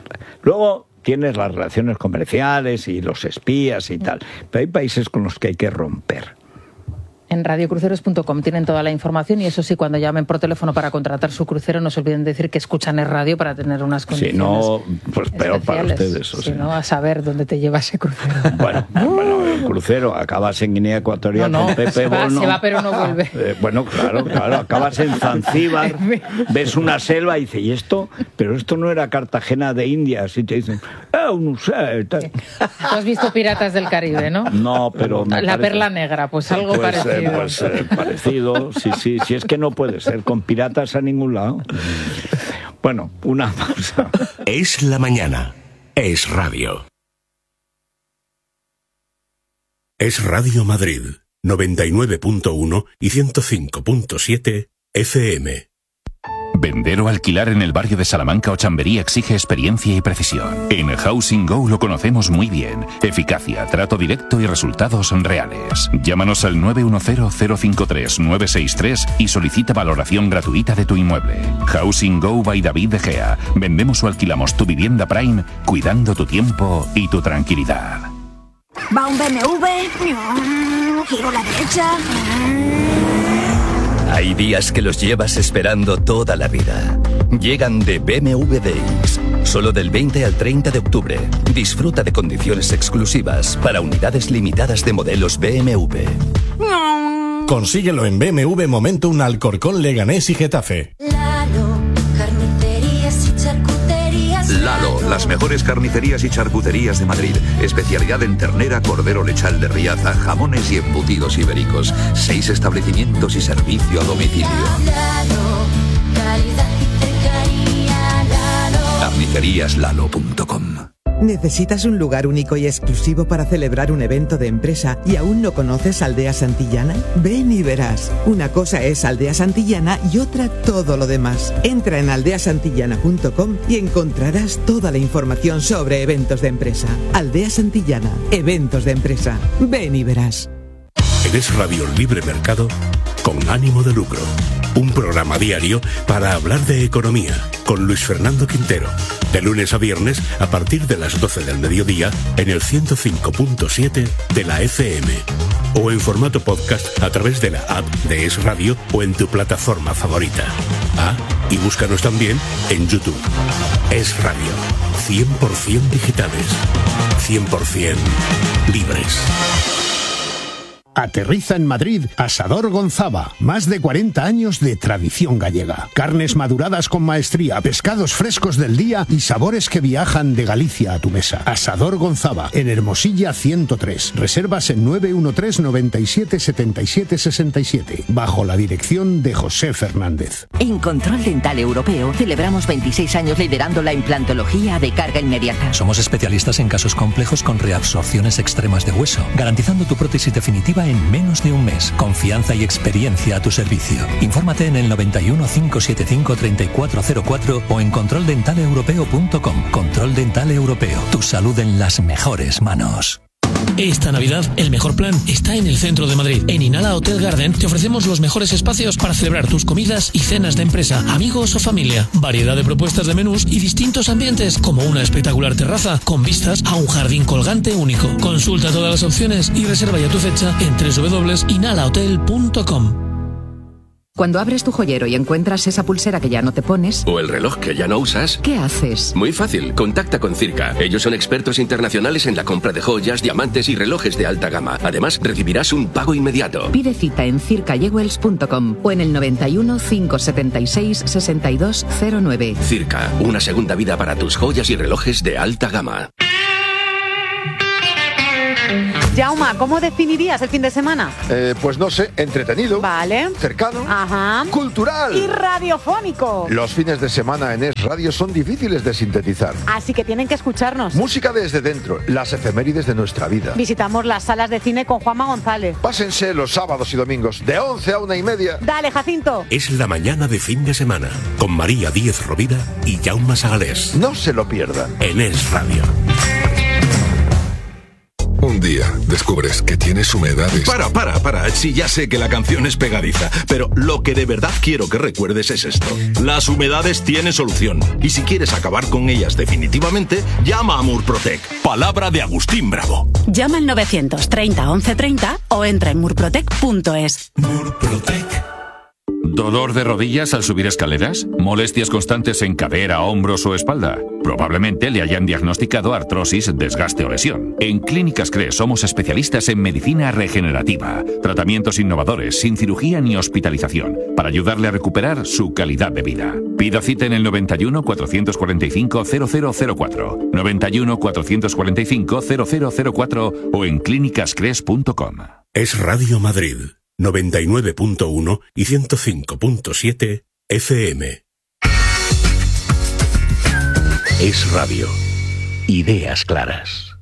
Luego tienes las relaciones comerciales y los espías y tal. Pero hay países con los que hay que romper. En radio cruceros punto com tienen toda la información y eso sí, cuando llamen por teléfono para contratar su crucero, no se olviden de decir que escuchan el radio para tener unas condiciones. Si no, pues peor para ustedes. O si sea. no, a saber dónde te lleva ese crucero. Bueno, bueno el crucero, acabas en Guinea Ecuatorial no, no, con Pepe se va, Bono. Se va, pero no vuelve. Eh, bueno, claro, claro, acabas en Zanzíbar, ves una selva y dices, ¿y esto? Pero esto no era Cartagena de Indias. Y te dicen, eh, no sé. Tú has visto Piratas del Caribe, ¿no? No, pero... La parece... Perla Negra, pues algo pues, parecido. Eh, pues, eh, parecido, sí, sí, sí, es que no puede ser con piratas a ningún lado. Bueno, una pausa. Es la mañana. Es radio. Es Radio Madrid, noventa y nueve punto uno y ciento cinco punto siete F M. Vender o alquilar en el barrio de Salamanca o Chamberí exige experiencia y precisión. En Housing Go lo conocemos muy bien. Eficacia, trato directo y resultados reales. Llámanos al nueve uno cero, cero cinco tres, nueve seis tres y solicita valoración gratuita de tu inmueble. Housing Go by David De Gea. Vendemos o alquilamos tu vivienda Prime, cuidando tu tiempo y tu tranquilidad. Va un B M W, giro a la derecha. Hay días que los llevas esperando toda la vida. Llegan de B M W Days. Solo del veinte al treinta de octubre. Disfruta de condiciones exclusivas para unidades limitadas de modelos B M W. Consíguelo en B M W Momentum, Alcorcón, Leganés y Getafe. Lalo, carnicerías y charcuterías. Lalo, las mejores carnicerías y charcuterías de Madrid. Especialidad en ternera, cordero lechal de Riaza, jamones y embutidos ibéricos. Seis establecimientos y servicio a domicilio. Lalo, calidad y cercanía. Lalo. carnicerías lalo punto com. ¿Necesitas un lugar único y exclusivo para celebrar un evento de empresa y aún no conoces Aldea Santillana? Ven y verás. Una cosa es Aldea Santillana y otra todo lo demás. Entra en aldea santillana punto com y encontrarás toda la información sobre eventos de empresa. Aldea Santillana, eventos de empresa. Ven y verás. Eres Radio Libre Mercado con ánimo de lucro. Un programa diario para hablar de economía con Luis Fernando Quintero. De lunes a viernes a partir de las doce del mediodía en el ciento cinco punto siete de la F M. O en formato podcast a través de la app de Es Radio o en tu plataforma favorita. Ah, y búscanos también en YouTube. Es Radio. cien por ciento digitales. cien por ciento libres. Aterriza en Madrid Asador Gonzava. Más de cuarenta años de tradición gallega. Carnes maduradas con maestría, pescados frescos del día y sabores que viajan de Galicia a tu mesa. Asador Gonzava, en Hermosilla ciento tres. Reservas en nueve uno tres, noventa y siete, setenta y siete, sesenta y siete. Bajo la dirección de José Fernández. En Control Dental Europeo celebramos veintiséis años liderando la implantología de carga inmediata. Somos especialistas en casos complejos con reabsorciones extremas de hueso, garantizando tu prótesis definitiva en menos de un mes. Confianza y experiencia a tu servicio. Infórmate en el noventa y uno, cinco setenta y cinco, treinta y cuatro cero cuatro o en control dental europeo punto com. Control Dental Europeo. Tu salud en las mejores manos. Esta Navidad, el mejor plan está en el centro de Madrid. En Inhala Hotel Garden te ofrecemos los mejores espacios para celebrar tus comidas y cenas de empresa, amigos o familia. Variedad de propuestas de menús y distintos ambientes, como una espectacular terraza con vistas a un jardín colgante único. Consulta todas las opciones y reserva ya tu fecha en doble u doble u doble u punto inhala hotel punto com. Cuando abres tu joyero y encuentras esa pulsera que ya no te pones... O el reloj que ya no usas... ¿Qué haces? Muy fácil, contacta con Circa. Ellos son expertos internacionales en la compra de joyas, diamantes y relojes de alta gama. Además, recibirás un pago inmediato. Pide cita en circa jewels punto com o en el noventa y uno, cinco setenta y seis, sesenta y dos cero nueve. Circa, una segunda vida para tus joyas y relojes de alta gama. Jauma, ¿cómo definirías el fin de semana? Eh, pues no sé, entretenido. Vale. Cercano. Ajá. Cultural. Y radiofónico. Los fines de semana en Es Radio son difíciles de sintetizar. Así que tienen que escucharnos. Música desde dentro, las efemérides de nuestra vida. Visitamos las salas de cine con Juanma González. Pásense los sábados y domingos, de once a una y media. Dale, Jacinto. Es la mañana de fin de semana, con María Díez Rovira y Jaume Sagalés. No se lo pierdan. En Es Radio. Un día descubres que tienes humedades. Para, para, para. Sí, ya sé que la canción es pegadiza, pero lo que de verdad quiero que recuerdes es esto. Las humedades tienen solución. Y si quieres acabar con ellas definitivamente, llama a Murprotec. Palabra de Agustín Bravo. Llama al novecientos treinta, once treinta o entra en murprotec punto es. Murprotec. ¿Dolor de rodillas al subir escaleras? ¿Molestias constantes en cadera, hombros o espalda? Probablemente le hayan diagnosticado artrosis, desgaste o lesión. En Clínicas Cres somos especialistas en medicina regenerativa, tratamientos innovadores, sin cirugía ni hospitalización, para ayudarle a recuperar su calidad de vida. Pida cita en el noventa y uno, cuatrocientos cuarenta y cinco, cero cero cero cuatro, noventa y uno, cuatrocientos cuarenta y cinco, cero cero cero cuatro o en clínicas cres punto com. Es Radio Madrid. noventa y nueve punto uno y ciento cinco punto siete F M. Es Radio. Ideas claras.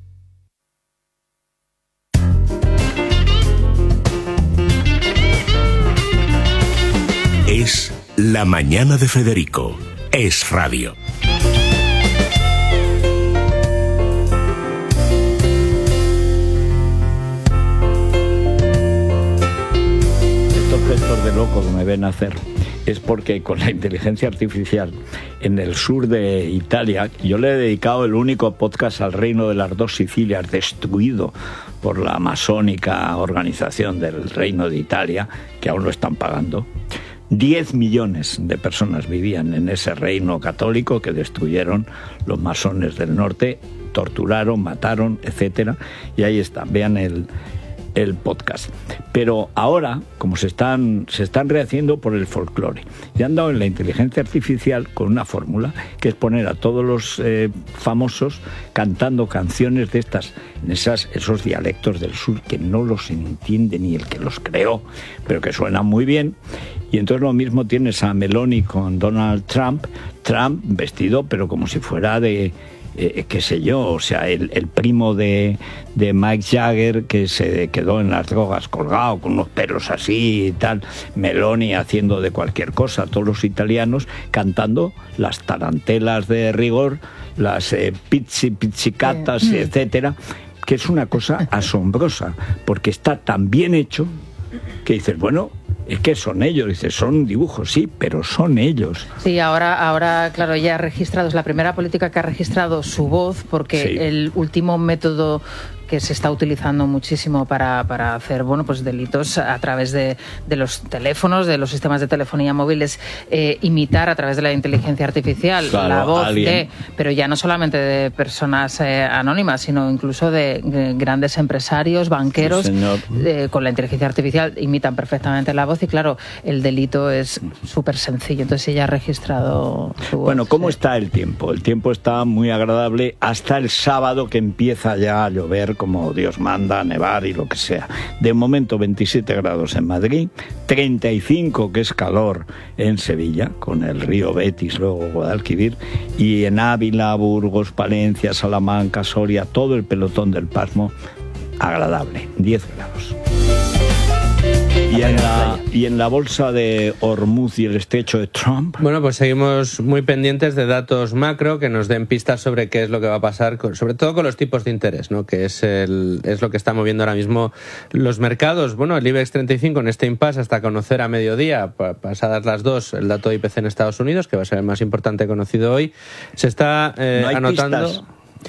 Es La Mañana de Federico. Es Radio. Gestos de loco que me ven hacer es porque con la inteligencia artificial en el sur de Italia, yo le he dedicado el único podcast al Reino de las Dos Sicilias, destruido por la masónica organización del Reino de Italia, que aún lo están pagando. diez millones de personas vivían en ese reino católico que destruyeron los masones del norte, torturaron, mataron, etcétera. Y ahí está, vean el el podcast. Pero ahora, como se están se están rehaciendo por el folclore, y han dado en la inteligencia artificial con una fórmula que es poner a todos los eh, famosos cantando canciones de estas, en esas, esos dialectos del sur que no los entiende ni el que los creó, pero que suenan muy bien. Y entonces lo mismo tienes a Meloni con Donald Trump, Trump vestido pero como si fuera de Eh, qué sé yo, o sea, el, el primo de, de Mike Jagger que se quedó en las drogas colgado con unos pelos así y tal, Meloni haciendo de cualquier cosa, todos los italianos cantando las tarantelas de rigor, las eh, pizzi, pizzicatas, sí. etcétera, que es una cosa asombrosa, porque está tan bien hecho que dices, bueno, es que son ellos, dices, son dibujos, sí, pero son ellos. Sí, ahora, ahora claro, ya ha registrado, es la primera política que ha registrado su voz, porque sí. el último método que se está utilizando muchísimo para, para hacer, bueno, pues delitos a través de, de los teléfonos, de los sistemas de telefonía móviles, eh, imitar a través de la inteligencia artificial claro, la voz alguien. de, pero ya no solamente de personas eh, anónimas, sino incluso de, de grandes empresarios, banqueros, sí, eh, con la inteligencia artificial imitan perfectamente la voz y claro, el delito es súper sencillo. Entonces ella ha registrado su voz. Bueno, ¿cómo sí. está el tiempo? El tiempo está muy agradable hasta el sábado, que empieza ya a llover como Dios manda, a nevar y lo que sea. De momento veintisiete grados en Madrid, treinta y cinco, que es calor, en Sevilla, con el río Betis, luego Guadalquivir, y en Ávila, Burgos, Palencia, Salamanca, Soria, todo el pelotón del Pasmo, agradable, diez grados. Y en, la, y en la bolsa de Hormuz y el estrecho de Trump. Bueno, pues seguimos muy pendientes de datos macro que nos den pistas sobre qué es lo que va a pasar, con, sobre todo con los tipos de interés, ¿no? Que es, el, es lo que está moviendo ahora mismo los mercados. Bueno, el IBEX treinta y cinco en este impasse hasta conocer a mediodía, pasadas las dos, el dato de I P C en Estados Unidos, que va a ser el más importante conocido hoy, se está eh, no hay anotando... pistas.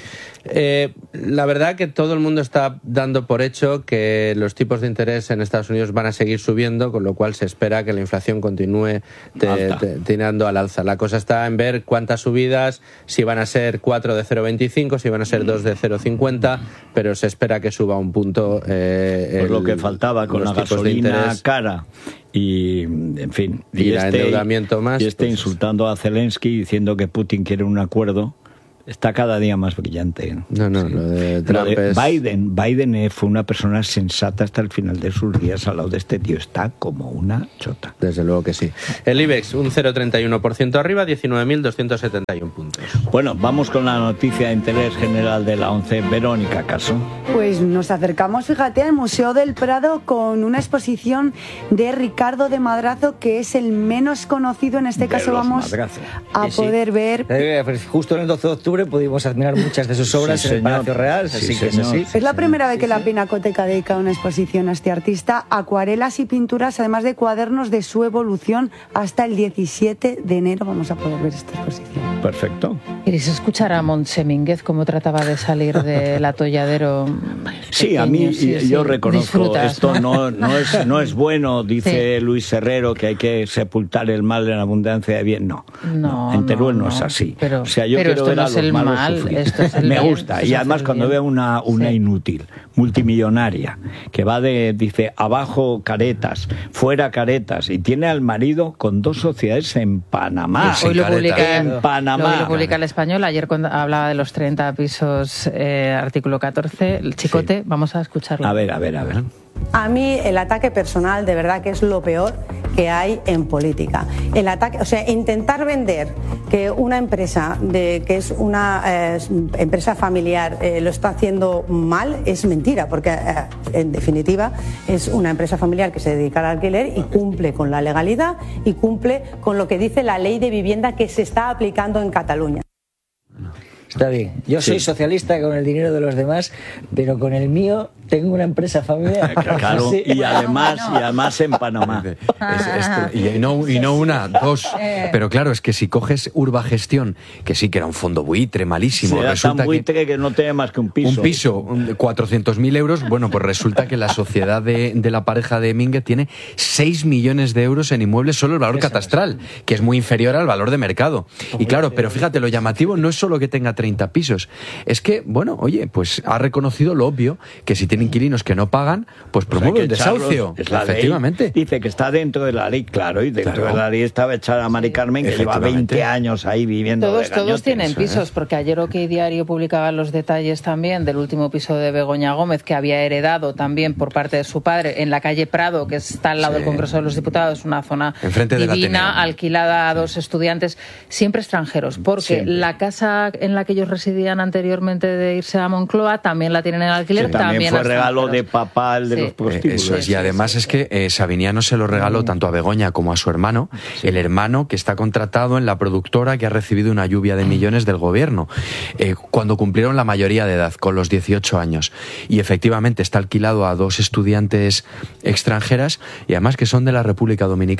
Eh, la verdad que todo el mundo está dando por hecho que los tipos de interés en Estados Unidos van a seguir subiendo, con lo cual se espera que la inflación continúe te, te, tirando al alza. La cosa está en ver cuántas subidas, si van a ser cuatro de cero coma veinticinco, si van a ser dos de cero coma cincuenta, pero se espera que suba un punto. Eh, pues el, lo que faltaba con la gasolina cara. Y, en fin, y, y el este, endeudamiento más. Y este pues, insultando a Zelensky, diciendo que Putin quiere un acuerdo. Está cada día más brillante. No, no, sí. lo de Trump lo de es... Biden, Biden fue una persona sensata hasta el final de sus días. Al lado de este tío está como una chota. Desde luego que sí. El IBEX, un cero coma treinta y uno por ciento arriba, diecinueve mil doscientos setenta y uno puntos. Bueno, vamos con la noticia de interés general de la ONCE. Verónica Caso. Pues nos acercamos, fíjate, al Museo del Prado con una exposición de Ricardo de Madrazo, que es el menos conocido. En este de caso vamos Madrazo. a sí, poder sí. ver... Eh, pues justo en el doce de octubre pudimos admirar muchas de sus obras sí, en el Palacio Real, sí, así que señor. es así. Es la primera vez que la Pinacoteca dedica una exposición a este artista, acuarelas y pinturas, además de cuadernos de su evolución hasta el diecisiete de enero. Vamos a poder ver esta exposición. Perfecto. ¿Queréis escuchar a Montse Mínguez cómo trataba de salir del atolladero? Sí, pequeño, a mí sí, yo sí. reconozco, Disfrutas, esto no, no, es, no es bueno, dice sí. Luis Herrero, que hay que sepultar el mal en abundancia de bien. No, no, no en Teruel no, no es así. Pero, o sea, yo pero quiero esto ver no a es los el malos mal, sufrir. esto es el Me bien, gusta, esto y es además cuando bien. veo una, una sí. inútil, multimillonaria, que va de, dice, abajo caretas, fuera caretas, y tiene al marido con dos sociedades en Panamá. Hoy lo publica, en Panamá. Hoy lo publica El Español, ayer cuando hablaba de los treinta pisos, eh, artículo catorce, el chicote, sí. Vamos a escucharlo. A ver, a ver, a ver. A mí el ataque personal de verdad que es lo peor que hay en política. El ataque, o sea, intentar vender que una empresa de que es una eh, empresa familiar eh, lo está haciendo mal es mentira, porque eh, en definitiva es una empresa familiar que se dedica al alquiler y cumple con la legalidad y cumple con lo que dice la ley de vivienda que se está aplicando en Cataluña. Está bien. Yo soy sí. socialista con el dinero de los demás, pero con el mío tengo una empresa familiar. Claro, sí. y además y además en Panamá. Es, es, y, no, y no una, dos. Pero claro, es que si coges Urbagestión, que sí que era un fondo buitre malísimo, sí, resulta tan buitre que, que no tiene más que un piso. Un piso, cuatrocientos mil euros. Bueno, pues resulta que la sociedad de, de la pareja de Mínguez tiene seis millones de euros en inmuebles, solo el valor catastral, que es muy inferior al valor de mercado. Y claro, pero fíjate, lo llamativo no es solo que tenga treinta pisos, es que, bueno, oye, pues ha reconocido lo obvio, que si tiene inquilinos que no pagan, pues promueve el desahucio. Es la efectivamente. Ley. Dice que está dentro de la ley, claro, y dentro claro. de la ley estaba echada a Mari Carmen, que lleva veinte años ahí viviendo todos, de todos tienen pisos, porque ayer OK Diario publicaba los detalles también del último piso de Begoña Gómez, que había heredado también por parte de su padre en la calle Prado, que está al lado sí. del Congreso de los Diputados, una zona Enfrente divina, alquilada a dos estudiantes, siempre extranjeros, porque siempre. La casa en la que ellos residían anteriormente de irse a Moncloa también la tienen en alquiler. Sí, también, también fue regalo de papá el de sí. los prostíbulos. Eso es, y además es que eh, Sabiniano se lo regaló mm. tanto a Begoña como a su hermano, sí. el hermano que está contratado en la productora que ha recibido una lluvia de millones del gobierno, eh, cuando cumplieron la mayoría de edad, con los dieciocho años. Y efectivamente está alquilado a dos estudiantes extranjeras y además que son de la República Dominicana.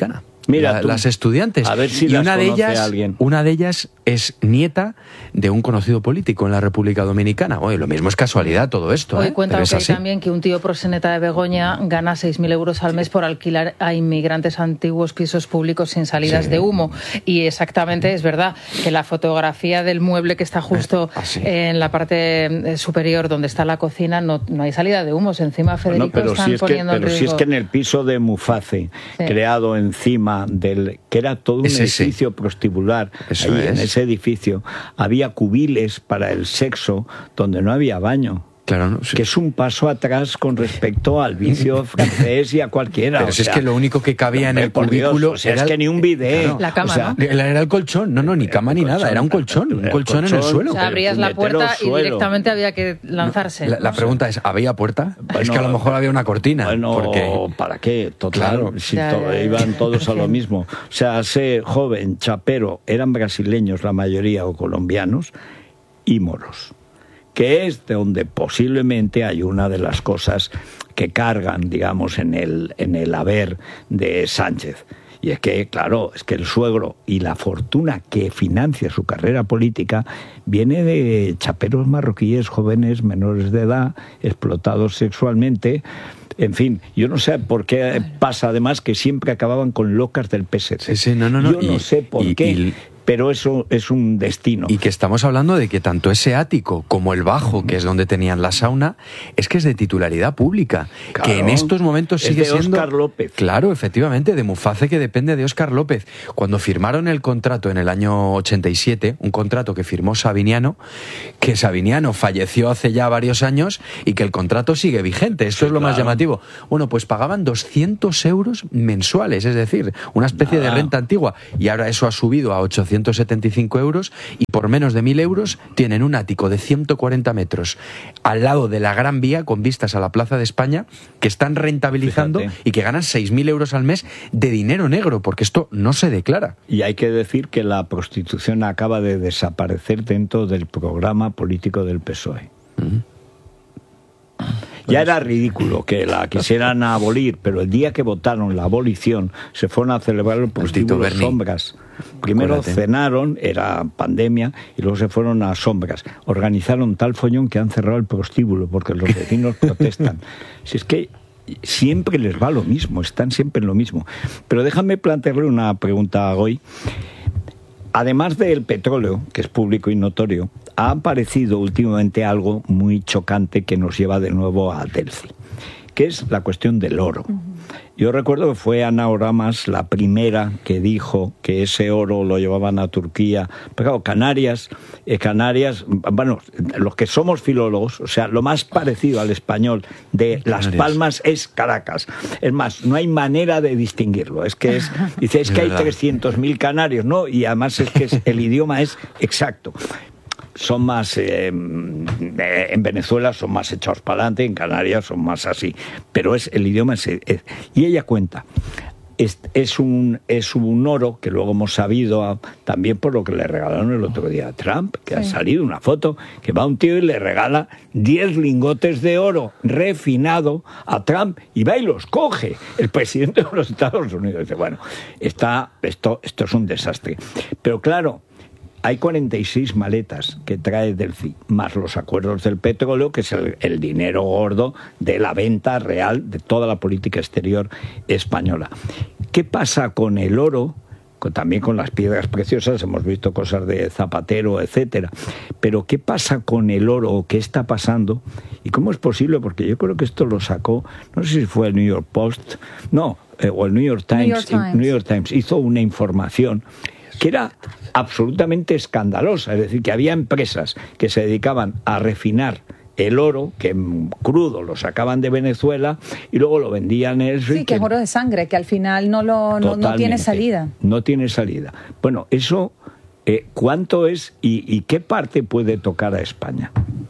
Mira, la, tú, las estudiantes. A ver si y las una de conoce ellas, alguien. una de ellas es nieta de un conocido político en la República Dominicana. Oye, lo mismo es casualidad todo esto. Hoy ¿eh? cuenta Pero es que así. también que un tío proxeneta de Begoña gana seis mil euros al mes por alquilar a inmigrantes antiguos pisos públicos sin salidas Sí. de humo. Y exactamente es verdad que la fotografía del mueble que está justo Ah, sí. en la parte superior donde está la cocina no, no hay salida de humos. Encima, Federico, No, pero están si es que, poniendo en pero si es riesgo. que en el piso de Muface, Sí. creado encima del... que era todo un Es ese. edificio prostíbular, Eso ahí en es. ese edificio había cubiles para el sexo donde no había baño. Claro, no, sí. Que es un paso atrás con respecto al vicio francés y a cualquiera. Pero o si es sea, que lo único que cabía en hombre, el por Dios, cubículo o sea, era es que el- ni un bidet. Claro. La cama, o sea, ¿no? Era el colchón, no, no, ni cama ni nada, era un colchón, un el colchón en el suelo. O sea, abrías la puñetero puerta y suelo. directamente había que lanzarse. La, la ¿no? pregunta es, ¿había puerta? es Bueno, que a lo mejor había una cortina. Bueno, porque... ¿para qué? Total, Claro. si Ya, to- ya, ya. iban todos a lo mismo. O sea, sé joven, chapero, eran brasileños la mayoría o colombianos y moros, que es de donde posiblemente hay una de las cosas que cargan, digamos, en el, en el haber de Sánchez. Y es que, claro, es que el suegro y la fortuna que financia su carrera política viene de chaperos marroquíes jóvenes, menores de edad, explotados sexualmente. En fin, yo no sé por qué pasa además que siempre acababan con locas del P S C. Sí, sí, no, no, no. Yo no Y- sé por y- qué, y- pero eso es un destino. Y que estamos hablando de que tanto ese ático como el bajo, que es donde tenían la sauna, es que es de titularidad pública. Claro. Que en estos momentos Es sigue de siendo... Óscar López. Claro, efectivamente, de Muface, que depende de Óscar López. Cuando firmaron el contrato en el año ochenta y siete, un contrato que firmó Sabiniano, que Sabiniano falleció hace ya varios años y que el contrato sigue vigente. Esto Sí, es lo más claro. llamativo. Bueno, pues pagaban doscientos euros mensuales, es decir, una especie Nada. de renta antigua. Y ahora eso ha subido a ochocientos setenta y cinco euros y por menos de mil euros tienen un ático de ciento cuarenta metros al lado de la Gran Vía con vistas a la Plaza de España que están rentabilizando Fíjate. y que ganan seis mil euros al mes de dinero negro, porque esto no se declara. Y hay que decir que la prostitución acaba de desaparecer dentro del programa político del P S O E. Ya era ridículo que la quisieran abolir, pero el día que votaron la abolición se fueron a celebrar el prostíbulo Berni. Sombras. Primero Acuérdate. cenaron, era pandemia, y luego se fueron a Sombras. Organizaron tal follón que han cerrado el prostíbulo porque los vecinos protestan. Si es que siempre les va lo mismo, están siempre en lo mismo. Pero déjame plantearle una pregunta a Goy. Además del petróleo, que es público y notorio, ha aparecido últimamente algo muy chocante que nos lleva de nuevo a Delphi, que es la cuestión del oro. Yo recuerdo que fue Ana Oramas la primera que dijo que ese oro lo llevaban a Turquía. Pero claro, Canarias, eh, Canarias, bueno, los que somos filólogos, o sea, lo más parecido al español de Las Canarias. Palmas es Caracas. Es más, no hay manera de distinguirlo. Es que es, dice, es Es que hay verdad. trescientos mil canarios, ¿no? Y además es que es- el idioma es exacto. Son más, eh, eh, en Venezuela son más echados para adelante, en Canarias son más así, pero es el idioma es, es- y ella cuenta, es, es un es un oro que luego hemos sabido ah, también por lo que le regalaron el otro día a Trump, que ha salido una foto que va un tío y le regala diez lingotes de oro refinado a Trump y va y los coge el presidente de los Estados Unidos. Dice, bueno, está, esto, esto es un desastre, pero claro, hay cuarenta y seis maletas que trae Delphi, más los acuerdos del petróleo, que es el, el dinero gordo de la venta real de toda la política exterior española. ¿Qué pasa con el oro? Con, también con las piedras preciosas, hemos visto cosas de Zapatero, etcétera. Pero ¿qué pasa con el oro? ¿Qué está pasando? ¿Y cómo es posible? Porque yo creo que esto lo sacó, no sé si fue el New York Post, no, eh, o el New York Times, New York Times. New York Times hizo una información que era absolutamente escandalosa, es decir, que había empresas que se dedicaban a refinar el oro, que en crudo lo sacaban de Venezuela y luego lo vendían en eso. Sí, y que es oro de sangre, que al final no, lo, no, no tiene Totalmente. salida. No tiene salida. Bueno, eso, eh, ¿cuánto es y, y qué parte puede tocar a España?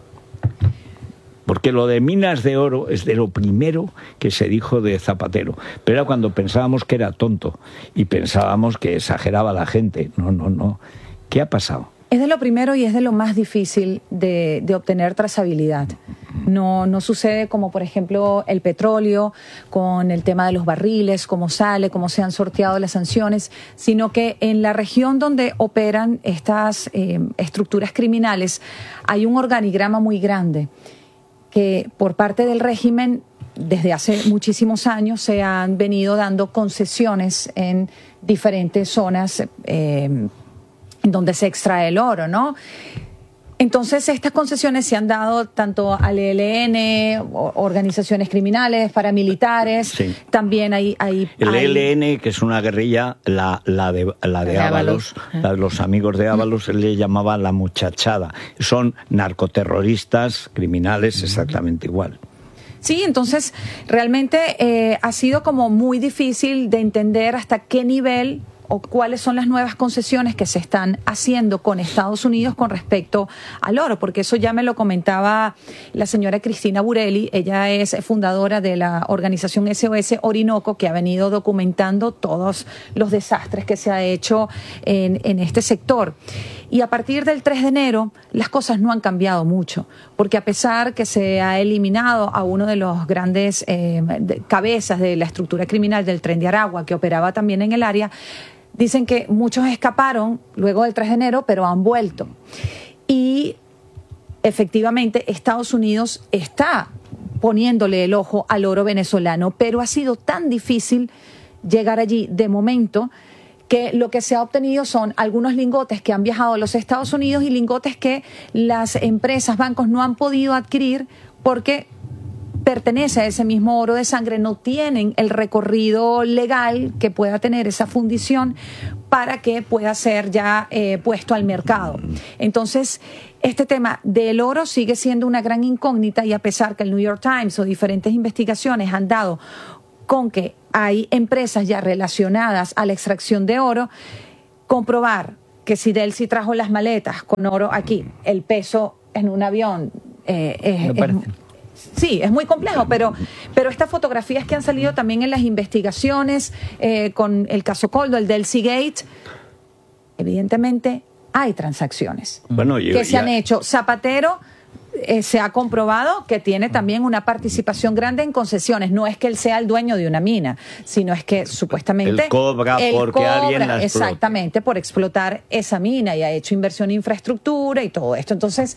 Porque lo de minas de oro es de lo primero que se dijo de Zapatero. Pero era cuando pensábamos que era tonto y pensábamos que exageraba la gente. No, no, no. ¿Qué ha pasado? Es de lo primero y es de lo más difícil de, de obtener trazabilidad. No, no sucede como, por ejemplo, el petróleo, con el tema de los barriles, cómo sale, cómo se han sorteado las sanciones, sino que en la región donde operan estas eh, estructuras criminales hay un organigrama muy grande que por parte del régimen desde hace muchísimos años se han venido dando concesiones en diferentes zonas eh, en donde se extrae el oro, ¿no? Entonces, estas concesiones se han dado tanto al E L N, organizaciones criminales, paramilitares, sí. También hay... hay el hay... E L N, que es una guerrilla, la, la de, la de, de Ábalos, Ábalos, la de los amigos de Ábalos, él le llamaba la muchachada. Son narcoterroristas, criminales, exactamente igual. Sí, entonces realmente eh, ha sido como muy difícil de entender hasta qué nivel o cuáles son las nuevas concesiones que se están haciendo con Estados Unidos con respecto al oro, porque eso ya me lo comentaba la señora Cristina Burelli. Ella es fundadora de la organización S O S Orinoco, que ha venido documentando todos los desastres que se ha hecho en, en este sector. Y a partir del tres de enero las cosas no han cambiado mucho, porque a pesar que se ha eliminado a uno de los grandes eh, de, cabezas de la estructura criminal del Tren de Aragua, que operaba también en el área, dicen que muchos escaparon luego del tres de enero, pero han vuelto. Y efectivamente Estados Unidos está poniéndole el ojo al oro venezolano, pero ha sido tan difícil llegar allí de momento que lo que se ha obtenido son algunos lingotes que han viajado a los Estados Unidos y lingotes que las empresas, bancos no han podido adquirir porque pertenece a ese mismo oro de sangre, no tienen el recorrido legal que pueda tener esa fundición para que pueda ser ya eh, puesto al mercado. Entonces, este tema del oro sigue siendo una gran incógnita, y a pesar que el New York Times o diferentes investigaciones han dado con que hay empresas ya relacionadas a la extracción de oro, comprobar que si Delcy trajo las maletas con oro aquí, el peso en un avión eh, es, es, sí, es muy complejo, pero, pero estas fotografías que han salido también en las investigaciones eh, con el caso Coldo, el Delcy Gate, evidentemente hay transacciones bueno, yo, que se ya... han hecho. Zapatero Eh, se ha comprobado que tiene también una participación grande en concesiones. No es que él sea el dueño de una mina, sino es que supuestamente él cobra él porque cobra, alguien la exactamente, por explotar esa mina, y ha hecho inversión en infraestructura y todo esto. Entonces,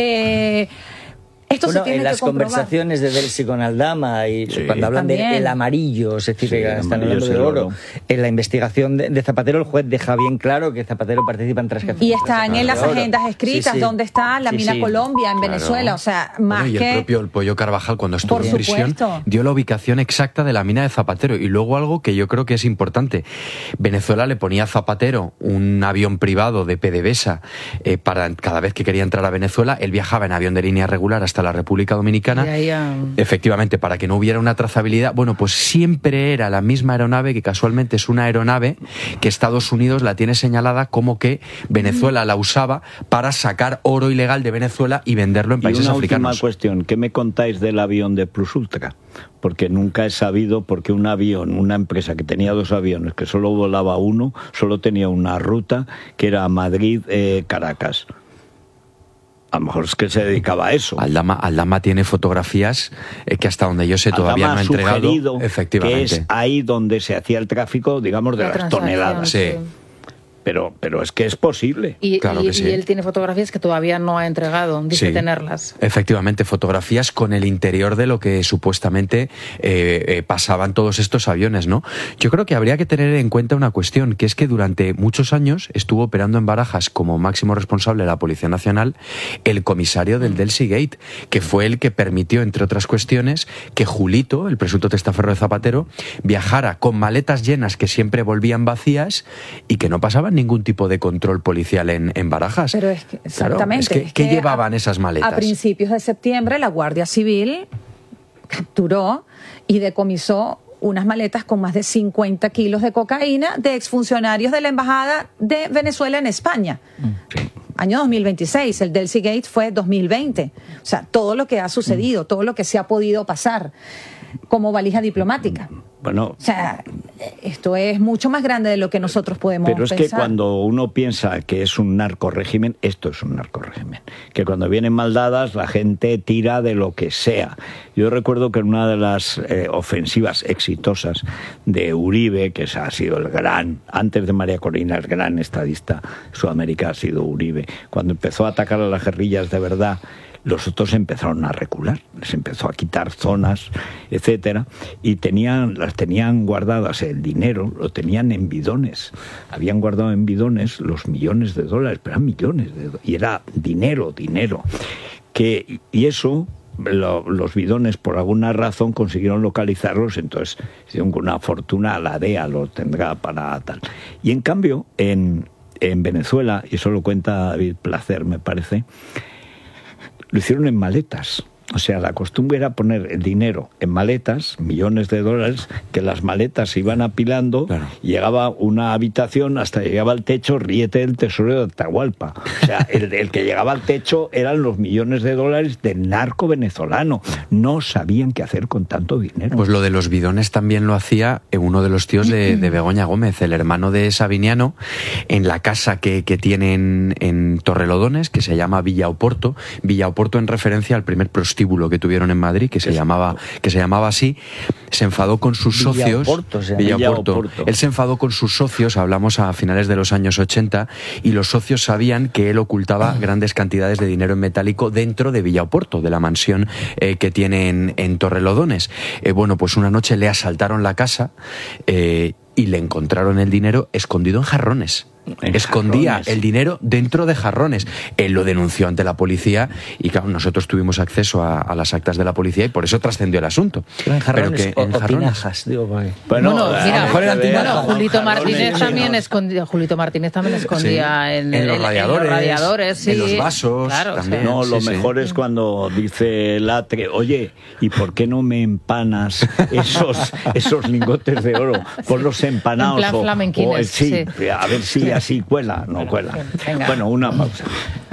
eh, esto bueno, se tiene en las que comprobar. Conversaciones de Delcy con Aldama y sí. Cuando hablan del amarillo, es decir, sí, que están hablando de oro. oro. En la investigación de, de Zapatero, el juez deja bien claro que Zapatero participa en transacciones. Y están en las agendas escritas, sí, sí. Donde está la sí, mina sí. Colombia en claro. Venezuela, o sea, más bueno, y que... el propio el Pollo Carvajal, cuando estuvo Por en prisión, supuesto. dio la ubicación exacta de la mina de Zapatero. Y luego algo que yo creo que es importante. Venezuela le ponía a Zapatero un avión privado de PDVSA eh, para cada vez que quería entrar a Venezuela. Él viajaba en avión de línea regular hasta la República Dominicana. A... Efectivamente, para que no hubiera una trazabilidad. Bueno, pues siempre era la misma aeronave, que casualmente es una aeronave que Estados Unidos la tiene señalada como que Venezuela la usaba para sacar oro ilegal de Venezuela y venderlo en países y una africanos. Última cuestión, ¿qué me contáis del avión de Plus Ultra? Porque nunca he sabido por qué un avión, una empresa que tenía dos aviones, que solo volaba uno, solo tenía una ruta que era Madrid-Caracas. Eh, A lo mejor es que se dedicaba a eso. Aldama, Aldama tiene fotografías eh, que hasta donde yo sé todavía Aldama no ha entregado. Efectivamente. Que es ahí donde se hacía el tráfico, digamos, de la las toneladas. Sí. Pero, pero es que es posible. Y, claro y, que sí. y él tiene fotografías que todavía no ha entregado, dice sí. tenerlas. Efectivamente, fotografías con el interior de lo que supuestamente eh, eh, pasaban todos estos aviones, ¿no? Yo creo que habría que tener en cuenta una cuestión, que es que durante muchos años estuvo operando en Barajas como máximo responsable de la Policía Nacional el comisario del Delcy Gate, que fue el que permitió, entre otras cuestiones, que Julito, el presunto testaferro de Zapatero, viajara con maletas llenas que siempre volvían vacías y que no pasaban ningún tipo de control policial en, en Barajas. Pero es que, exactamente. Claro, es que, es ¿qué que llevaban a, esas maletas? A principios de septiembre la Guardia Civil capturó y decomisó unas maletas con más de cincuenta kilos de cocaína de exfuncionarios de la Embajada de Venezuela en España. Sí. Año dos mil veintiséis, el Delcy Gate fue dos mil veinte. O sea, todo lo que ha sucedido, todo lo que se ha podido pasar como valija diplomática. Bueno, o sea, esto es mucho más grande de lo que nosotros podemos pero es pensar. que cuando uno piensa que es un narcorrégimen, esto es un narcorrégimen. Que cuando vienen mal dadas, la gente tira de lo que sea. Yo recuerdo que en una de las eh, ofensivas exitosas de Uribe, que ha sido el gran, antes de María Corina, el gran estadista Sudamérica ha sido Uribe, cuando empezó a atacar a las guerrillas de verdad, los otros empezaron a recular, les empezó a quitar zonas, etcétera, y tenían, las tenían guardadas, el dinero lo tenían en bidones, habían guardado en bidones los millones de dólares, pero eran millones de dólares, y era dinero, dinero, que, y eso, lo, los bidones por alguna razón consiguieron localizarlos, entonces hicieron con una fortuna, la D E A lo tendrá para tal. Y en cambio, en, en Venezuela, y eso lo cuenta David Placer, me parece, lo hicieron en maletas. O sea, la costumbre era poner el dinero en maletas, millones de dólares, que las maletas se iban apilando, claro. Llegaba una habitación, hasta llegaba al techo, ríete del tesoro de Atahualpa. O sea, el, el que llegaba al techo eran los millones de dólares del narco venezolano. No sabían qué hacer con tanto dinero. Pues lo de los bidones también lo hacía uno de los tíos de, de Begoña Gómez, el hermano de Sabiniano, en la casa que, que tienen en Torrelodones, que se llama Villa Oporto. Villa Oporto en referencia al primer prostíbulo que tuvieron en Madrid, que se llamaba que se llamaba así. Se enfadó con sus Villa socios. Oporto, o sea, Villa Villa Oporto. Oporto. Él se enfadó con sus socios, hablamos a finales de los años ochenta, y los socios sabían que él ocultaba grandes cantidades de dinero en metálico dentro de Villa Oporto, de la mansión eh, que tiene en, en Torrelodones. Eh, bueno, pues una noche le asaltaron la casa eh, y le encontraron el dinero escondido en jarrones. En Escondía jarrones. El dinero dentro de jarrones. Él lo denunció ante la policía y claro, nosotros tuvimos acceso a, a las actas de la policía y por eso trascendió el asunto. Pero en jarrones Pero que, o, en o jarrones. tinajas, digo, vale. Bueno, bueno, a mira, lo mejor eran tinajas. bueno, Julito jarrones, Martínez también chinos. escondía, Julito Martínez también escondía Sí. en, En los en- radiadores, en los radiadores, sí. en los vasos, Claro, también. o sea, No, lo Sí, sí. mejor es cuando dice Latre, oye, ¿y por qué no me empanas esos esos lingotes de oro? Ponlos empanados. En plan o- flamenquines, o- sí, sí. a ver si así cuela, no cuela. Venga. Bueno, una pausa.